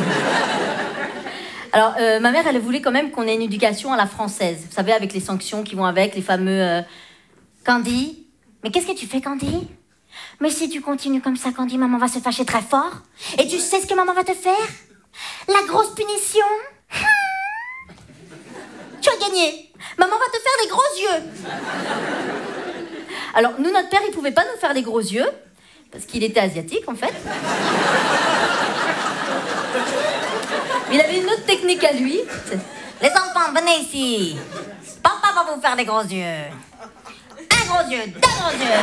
Alors, ma mère, elle voulait quand même qu'on ait une éducation à la française. Vous savez, avec les sanctions qui vont avec, les fameux... Candy, mais qu'est-ce que tu fais, Candy? Mais si tu continues comme ça, Candy, maman va se fâcher très fort. Et tu sais ce que maman va te faire? La grosse punition. Tu as gagné. Maman va te faire les gros yeux. Alors, nous, notre père, il pouvait pas nous faire les gros yeux, parce qu'il était asiatique, en fait. Il avait une autre technique à lui. Les enfants, venez ici. Papa va vous faire les gros yeux. Un gros yeux, deux gros yeux.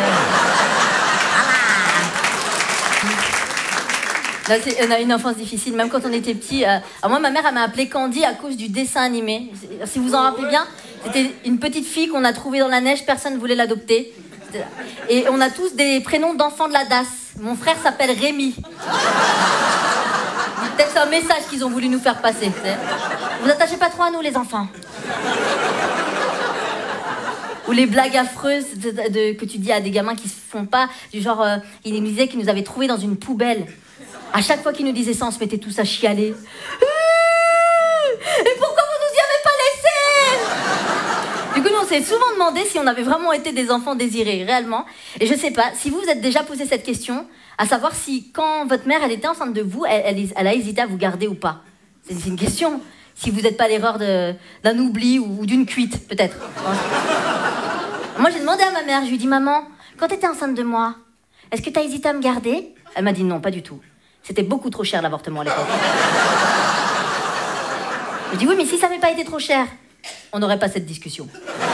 Voilà. Là, on a une enfance difficile, même quand on était petit. Alors moi, ma mère, elle m'a appelée Candy à cause du dessin animé. Si vous en rappelez bien, c'était une petite fille qu'on a trouvée dans la neige, personne ne voulait l'adopter. Et on a tous des prénoms d'enfants de la DAS. Mon frère s'appelle Rémi. Peut-être c'est un message qu'ils ont voulu nous faire passer. Vous attachez pas trop à nous, les enfants. Ou les blagues affreuses que tu dis à des gamins qui se font pas, du genre, il nous disait qu'ils nous avaient trouvés dans une poubelle. À chaque fois qu'il nous disait ça, on se mettait tous à chialer. Et pourquoi vous nous y avez pas laissés? Du coup, nous, on s'est souvent demandé si on avait vraiment été des enfants désirés, réellement. Et je sais pas, si vous vous êtes déjà posé cette question, à savoir si, quand votre mère, elle était enceinte de vous, elle a hésité à vous garder ou pas. C'est une question. Si vous n'êtes pas l'erreur d'un oubli ou d'une cuite, peut-être. Moi, j'ai demandé à ma mère, je lui ai dit, maman, quand t'étais enceinte de moi, est-ce que t'as hésité à me garder? Elle m'a dit non, pas du tout. C'était beaucoup trop cher, l'avortement, à l'époque. Je dis oui, mais si ça n'avait pas été trop cher, on n'aurait pas cette discussion.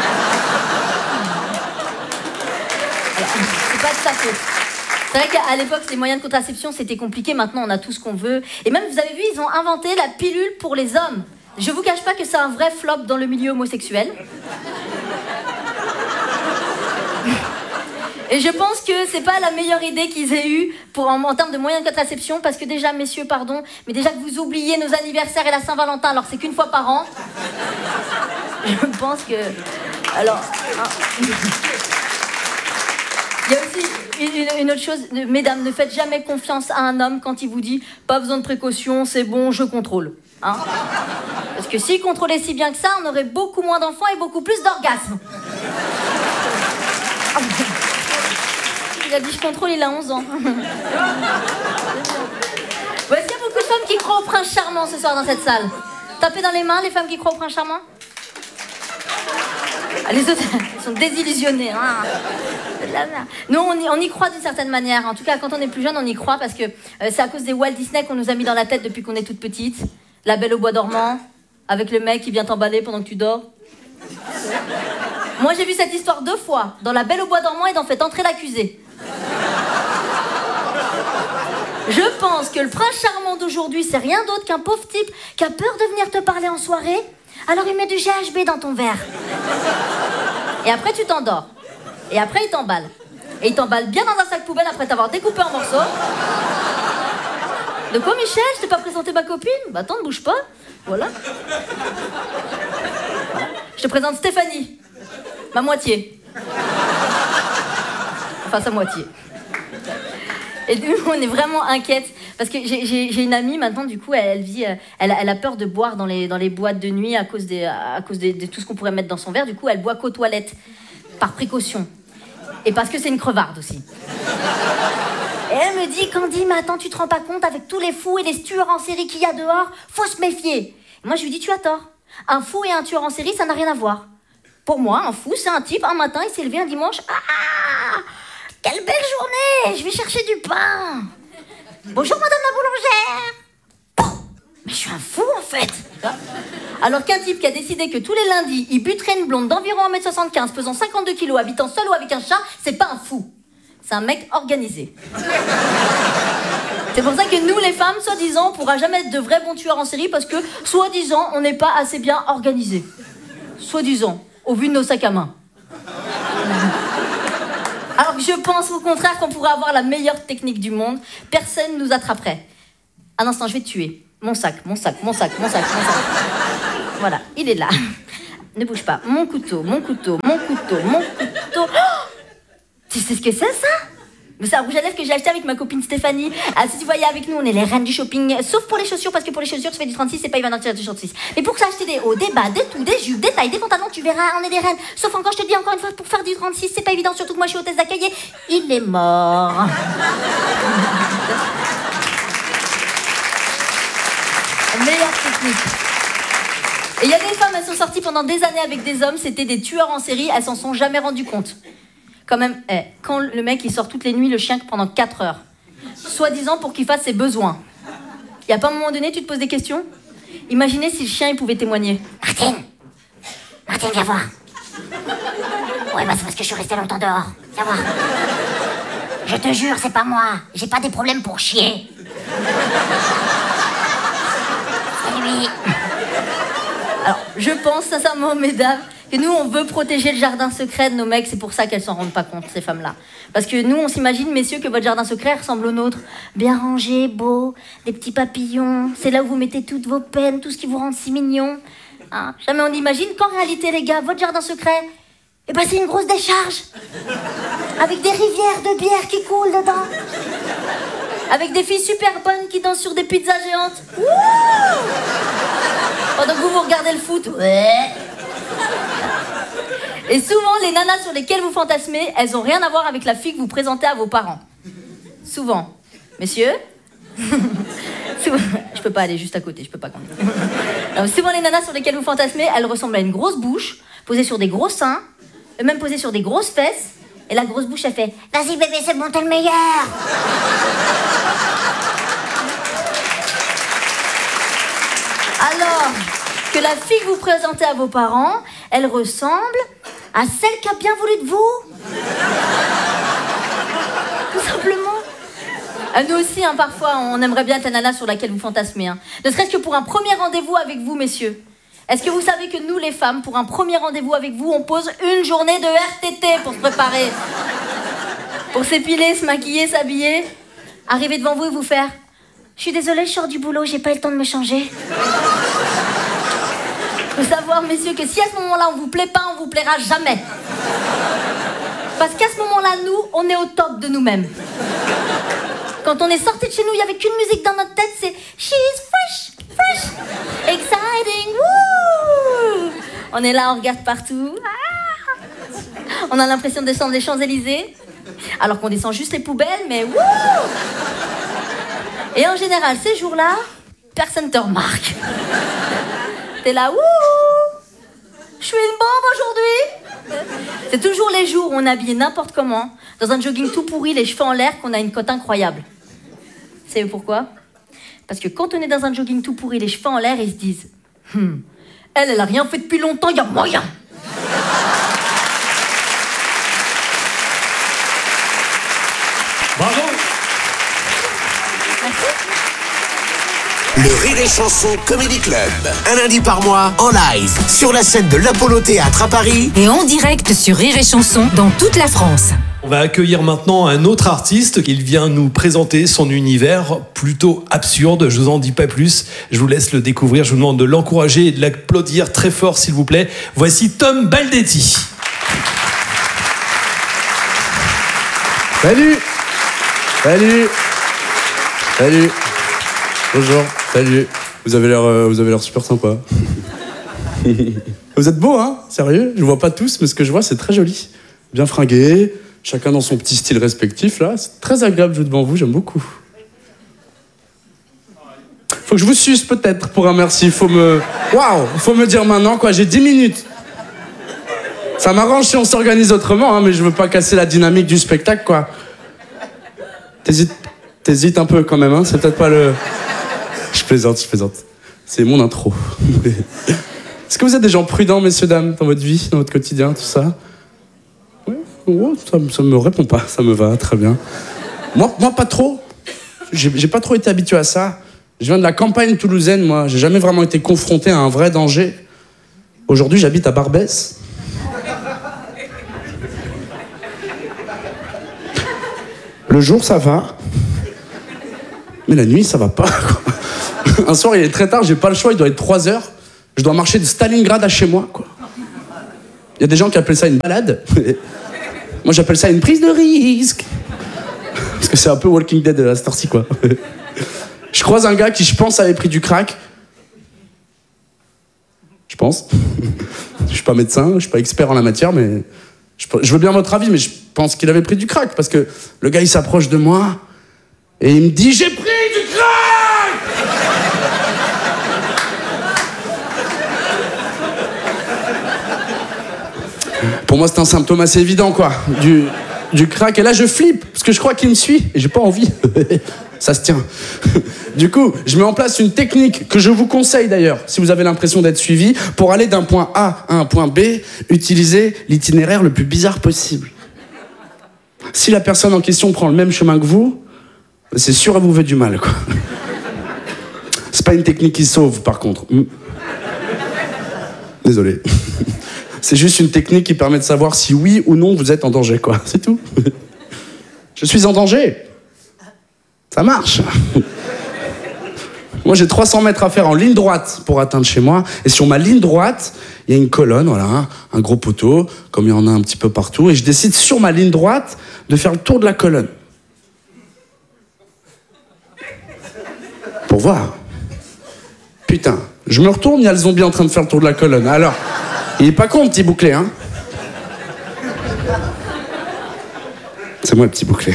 Alors, c'est pas de sa faute. C'est vrai qu'à l'époque, les moyens de contraception, c'était compliqué. Maintenant, on a tout ce qu'on veut. Et même, vous avez vu, ils ont inventé la pilule pour les hommes. Je vous cache pas que c'est un vrai flop dans le milieu homosexuel. Et je pense que c'est pas la meilleure idée qu'ils aient eue en termes de moyens de contraception, parce que déjà, messieurs, pardon, mais déjà que vous oubliez nos anniversaires et la Saint-Valentin, alors c'est qu'une fois par an. Je pense que... Alors... Hein. Il y a aussi une autre chose, mesdames, ne faites jamais confiance à un homme quand il vous dit « pas besoin de précaution, c'est bon, je contrôle hein ». Parce que s'il contrôlait si bien que ça, on aurait beaucoup moins d'enfants et beaucoup plus d'orgasmes. Il a dit « je contrôle, il a 11 ans ». Est-ce qu'il y a beaucoup de femmes qui croient au prince charmant ce soir dans cette salle? Tapez dans les mains les femmes qui croient au prince charmant. Les autres sont désillusionnés. Hein. Nous, on y croit d'une certaine manière. En tout cas, quand on est plus jeune, on y croit parce que c'est à cause des Walt Disney qu'on nous a mis dans la tête depuis qu'on est toute petite. La Belle au bois dormant, avec le mec qui vient t'emballer pendant que tu dors. Moi, j'ai vu cette histoire 2 fois, dans La Belle au bois dormant et dans Faites entrer l'accusé. Je pense que le prince charmant d'aujourd'hui, c'est rien d'autre qu'un pauvre type qui a peur de venir te parler en soirée. Alors il met du GHB dans ton verre. Et après tu t'endors. Et après il t'emballe. Et il t'emballe bien dans un sac poubelle après t'avoir découpé en morceaux. De quoi, Michel? Je t'ai pas présenté ma copine? Bah attends, ne bouge pas. Voilà. Je te présente Stéphanie. Ma moitié. Enfin sa moitié. Et nous, on est vraiment inquiètes. Parce que j'ai une amie maintenant, du coup, elle a peur de boire dans les boîtes de nuit à cause de tout ce qu'on pourrait mettre dans son verre. Du coup, elle boit qu'aux toilettes, par précaution. Et parce que c'est une crevarde aussi. Et elle me dit, Candy, mais attends, tu te rends pas compte, avec tous les fous et les tueurs en série qu'il y a dehors, faut se méfier. Et moi, je lui dis, tu as tort. Un fou et un tueur en série, ça n'a rien à voir. Pour moi, un fou, c'est un type, un matin, il s'est levé un dimanche. Ah! Quelle belle journée! Je vais chercher du pain. Bonjour, madame la boulangère. Mais je suis un fou, en fait. Alors qu'un type qui a décidé que tous les lundis, il buterait une blonde d'environ 1m75, pesant 52 kilos, habitant seul ou avec un chat, c'est pas un fou. C'est un mec organisé. C'est pour ça que nous, les femmes, soi-disant, on pourra jamais être de vrais bons tueurs en série parce que, soi-disant, on n'est pas assez bien organisés. Soi-disant, au vu de nos sacs à main. Alors que je pense au contraire qu'on pourrait avoir la meilleure technique du monde, personne ne nous attraperait. Un instant, je vais te tuer. Mon sac. Voilà, il est là. Ne bouge pas. Mon couteau. Oh, tu sais ce que c'est, ça? Mais c'est un rouge à lèvres que j'ai acheté avec ma copine Stéphanie. Ah, si tu voyais avec nous, on est les reines du shopping. Sauf pour les chaussures, parce que pour les chaussures, tu fais du 36, c'est pas Yvan Arthur du 36. Mais pour ça, acheter des hauts, des bas, des tout, des jupes, des tailles, des pantalons, tu verras, on est des reines. Sauf encore, je te dis encore une fois, pour faire du 36, c'est pas évident, surtout que moi, je suis hôtesse d'accueil. Il est mort. Meilleure technique. Et il y a des femmes, elles sont sorties pendant des années avec des hommes, c'était des tueurs en série, elles s'en sont jamais rendues compte. Quand même, quand le mec il sort toutes les nuits le chien pendant 4 heures, soi-disant pour qu'il fasse ses besoins, y a pas un moment donné tu te poses des questions? Imaginez si le chien il pouvait témoigner. Martine, viens voir. Ouais, bah c'est parce que je suis restée longtemps dehors. Viens voir. Je te jure, c'est pas moi. J'ai pas des problèmes pour chier. C'est lui. Alors, je pense sincèrement, mesdames, que nous, on veut protéger le jardin secret de nos mecs. C'est pour ça qu'elles s'en rendent pas compte, ces femmes-là. Parce que nous, on s'imagine, messieurs, que votre jardin secret ressemble au nôtre. Bien rangé, beau, des petits papillons. C'est là où vous mettez toutes vos peines, tout ce qui vous rend si mignon. Hein? Jamais on imagine qu'en réalité, les gars, votre jardin secret, eh ben, c'est une grosse décharge. Avec des rivières de bière qui coulent dedans. Avec des filles super bonnes qui dansent sur des pizzas géantes. Wouh! Pendant que vous regardez le foot. Ouais. Et souvent, les nanas sur lesquelles vous fantasmez, elles ont rien à voir avec la fille que vous présentez à vos parents. Souvent. Messieurs? Souvent... Je peux pas aller juste à côté, je peux pas quand même. Alors, souvent, les nanas sur lesquelles vous fantasmez, elles ressemblent à une grosse bouche, posée sur des gros seins, et même posée sur des grosses fesses. Et la grosse bouche, elle fait « Vas-y bébé, c'est bon, t'es le meilleur !» Alors que la fille que vous présentez à vos parents, elle ressemble à celle qui a bien voulu de vous. Tout simplement. Nous aussi, hein, parfois, on aimerait bien être la nana sur laquelle vous fantasmez. Hein. Ne serait-ce que pour un premier rendez-vous avec vous, messieurs. Est-ce que vous savez que nous, les femmes, pour un premier rendez-vous avec vous, on pose une journée de RTT pour se préparer? Pour s'épiler, se maquiller, s'habiller. Arriver devant vous et vous faire « Je suis désolée, je sors du boulot, j'ai pas eu le temps de me changer. » Faut savoir, messieurs, que si à ce moment-là, on vous plaît pas, on vous plaira jamais. Parce qu'à ce moment-là, nous, on est au top de nous-mêmes. Quand on est sorti de chez nous, il n'y avait qu'une musique dans notre tête, c'est « She's fresh, fresh, exciting, woo !» On est là, on regarde partout. Ah, on a l'impression de descendre les Champs-Élysées, alors qu'on descend juste les poubelles, mais wouh! Et en général, ces jours-là, personne te remarque. T'es là, wouh! Je suis une bombe aujourd'hui! C'est toujours les jours où on est habillé n'importe comment, dans un jogging tout pourri, les cheveux en l'air, qu'on a une cote incroyable. Vous savez pourquoi? Parce que quand on est dans un jogging tout pourri, les cheveux en l'air, ils se disent elle a rien fait depuis longtemps, il y a moyen! Bravo! Le Rire et Chanson Comedy Club. Un lundi par mois, en live, sur la scène de l'Apollo Théâtre à Paris. Et en direct sur Rire et Chanson dans toute la France. On va accueillir maintenant un autre artiste. Il vient nous présenter son univers plutôt absurde. Je vous en dis pas plus. Je vous laisse le découvrir. Je vous demande de l'encourager et de l'applaudir très fort, s'il vous plaît. Voici Tom Baldetti. Salut. Salut. Salut. Bonjour. Salut. Vous avez l'air super sympa. Vous êtes beaux, hein? Sérieux? Je vois pas tous, mais ce que je vois, c'est très joli. Bien fringué, chacun dans son petit style respectif, là. C'est très agréable de jouer devant vous, j'aime beaucoup. Faut que je vous suce, peut-être, pour un merci. Faut me dire maintenant, quoi. J'ai 10 minutes. Ça m'arrange si on s'organise autrement, hein, mais je veux pas casser la dynamique du spectacle, quoi. T'hésites un peu, quand même, hein? C'est peut-être pas le... Je plaisante. C'est mon intro. Est-ce que vous êtes des gens prudents, messieurs, dames, dans votre vie, dans votre quotidien, tout ça? Oui, oh, ça me répond pas, ça me va, très bien. Moi pas trop. J'ai pas trop été habitué à ça. Je viens de la campagne toulousaine, moi. J'ai jamais vraiment été confronté à un vrai danger. Aujourd'hui, j'habite à Barbès. Le jour, ça va. Mais la nuit, ça va pas, quoi. Un soir, il est très tard, j'ai pas le choix, il doit être 3 heures. Je dois marcher de Stalingrad à chez moi, quoi. Il y a des gens qui appellent ça une balade. Moi, j'appelle ça une prise de risque. Parce que c'est un peu Walking Dead à cette heure-ci, quoi. Je croise un gars qui, je pense, avait pris du crack. Je pense. Je suis pas médecin, je suis pas expert en la matière, mais... Je veux bien votre avis, mais je pense qu'il avait pris du crack, parce que le gars, il s'approche de moi, et il me dit « J'ai pris du crack !» Pour moi, c'est un symptôme assez évident, quoi. Du crack. Et là, je flippe, parce que je crois qu'il me suit, et j'ai pas envie. Ça se tient. Du coup, je mets en place une technique que je vous conseille d'ailleurs, si vous avez l'impression d'être suivi, pour aller d'un point A à un point B, utilisez l'itinéraire le plus bizarre possible. Si la personne en question prend le même chemin que vous, c'est sûr, elle vous veut du mal, quoi. C'est pas une technique qui sauve, par contre. Désolé. C'est juste une technique qui permet de savoir si oui ou non vous êtes en danger, quoi. C'est tout. Je suis en danger. Ça marche. Moi, j'ai 300 mètres à faire en ligne droite pour atteindre chez moi. Et sur ma ligne droite, il y a une colonne, voilà, un gros poteau, comme il y en a un petit peu partout. Et je décide, sur ma ligne droite, de faire le tour de la colonne. Pour voir. Putain, je me retourne, il y a le zombie en train de faire le tour de la colonne. Alors, il est pas con, le petit bouclé, hein. C'est moi, le petit bouclé.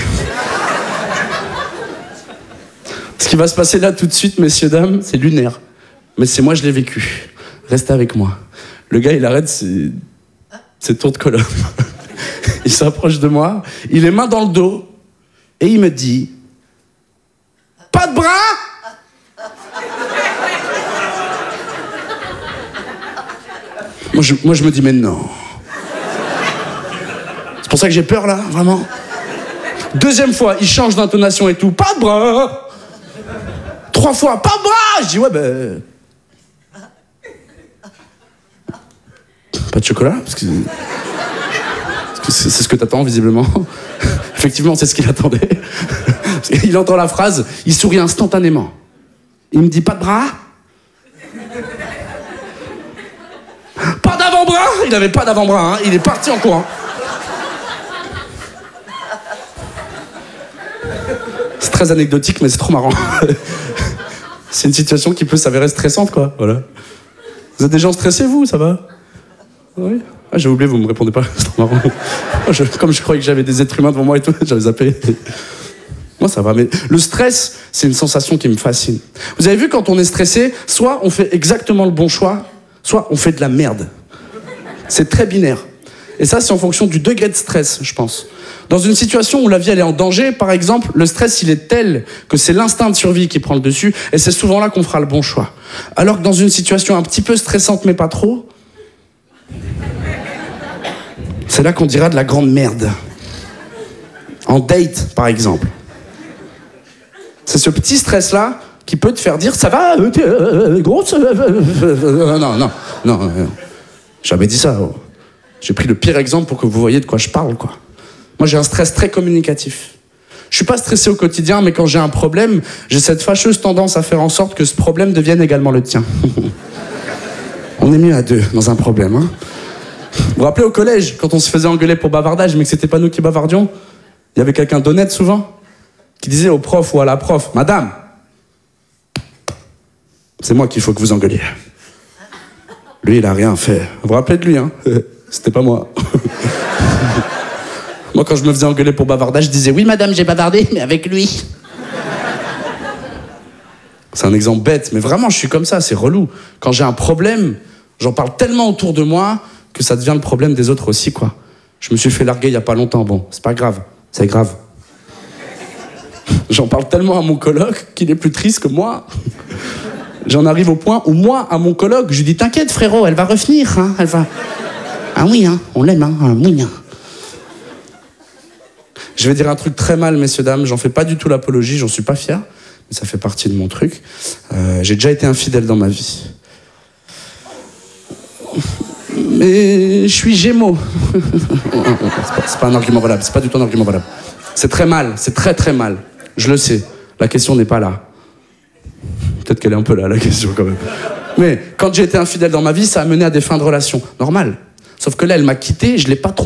Ce qui va se passer là tout de suite, messieurs, dames, c'est lunaire. Mais c'est moi, je l'ai vécu. Restez avec moi. Le gars, il arrête ses tours de colonne. Il s'approche de moi, il les mains dans le dos, et il me dit « Pas de bras ?» Moi, je me dis « Mais non. » C'est pour ça que j'ai peur, là, vraiment. Deuxième fois, il change d'intonation et tout. « Pas de bras !» 3 fois, pas de bras! Je dis, ouais, ben. Pas de chocolat? Parce que c'est ce que t'attends, visiblement. Effectivement, c'est ce qu'il attendait. Il entend la phrase, il sourit instantanément. Il me dit, pas de bras? Pas d'avant-bras? Il n'avait pas d'avant-bras, hein. Il est parti en courant. C'est très anecdotique, mais c'est trop marrant. C'est une situation qui peut s'avérer stressante, quoi. Voilà. Vous êtes des gens stressés, vous? Ça va? Oui. Ah, j'ai oublié, vous me répondez pas. C'est trop marrant. Comme je croyais que j'avais des êtres humains devant moi et tout, j'avais zappé. Moi, ça va, mais le stress, c'est une sensation qui me fascine. Vous avez vu, quand on est stressé, soit on fait exactement le bon choix, soit on fait de la merde. C'est très binaire. Et ça, c'est en fonction du degré de stress, je pense. Dans une situation où la vie elle est en danger, par exemple, le stress il est tel que c'est l'instinct de survie qui prend le dessus, et c'est souvent là qu'on fera le bon choix. Alors que dans une situation un petit peu stressante mais pas trop, c'est là qu'on dira de la grande merde. En date, par exemple. C'est ce petit stress-là qui peut te faire dire « Ça va, grosse... » Non. J'avais dit ça. J'ai pris le pire exemple pour que vous voyez de quoi je parle, quoi. Moi, j'ai un stress très communicatif. Je suis pas stressé au quotidien, mais quand j'ai un problème, j'ai cette fâcheuse tendance à faire en sorte que ce problème devienne également le tien. On est mieux à deux dans un problème, hein. Vous vous rappelez au collège, quand on se faisait engueuler pour bavardage, mais que c'était pas nous qui bavardions, il y avait quelqu'un d'honnête souvent, qui disait au prof ou à la prof, « Madame, c'est moi qu'il faut que vous engueuliez. » Lui, il a rien fait. Vous vous rappelez de lui, hein? C'était pas moi. Moi, quand je me faisais engueuler pour bavardage, je disais « Oui, madame, j'ai bavardé, mais avec lui. » C'est un exemple bête, mais vraiment, je suis comme ça, c'est relou. Quand j'ai un problème, j'en parle tellement autour de moi que ça devient le problème des autres aussi, quoi. Je me suis fait larguer il y a pas longtemps, bon, c'est pas grave, c'est grave. J'en parle tellement à mon coloc qu'il est plus triste que moi. J'en arrive au point où moi, à mon coloc, je lui dis « T'inquiète, frérot, elle va revenir, hein, elle va... » Ah oui, hein, on l'aime, hein, oui, hein. Je vais dire un truc très mal, messieurs, dames, j'en fais pas du tout l'apologie, j'en suis pas fier, mais ça fait partie de mon truc. J'ai déjà été infidèle dans ma vie. Mais je suis Gémeaux. C'est pas un argument valable, c'est pas du tout un argument valable. C'est très mal, c'est très très mal. Je le sais, la question n'est pas là. peut-être qu'elle est un peu là, la question, quand même. Mais quand j'ai été infidèle dans ma vie, ça a mené à des fins de relation. Normal. Sauf que là, elle m'a quitté, je l'ai pas trop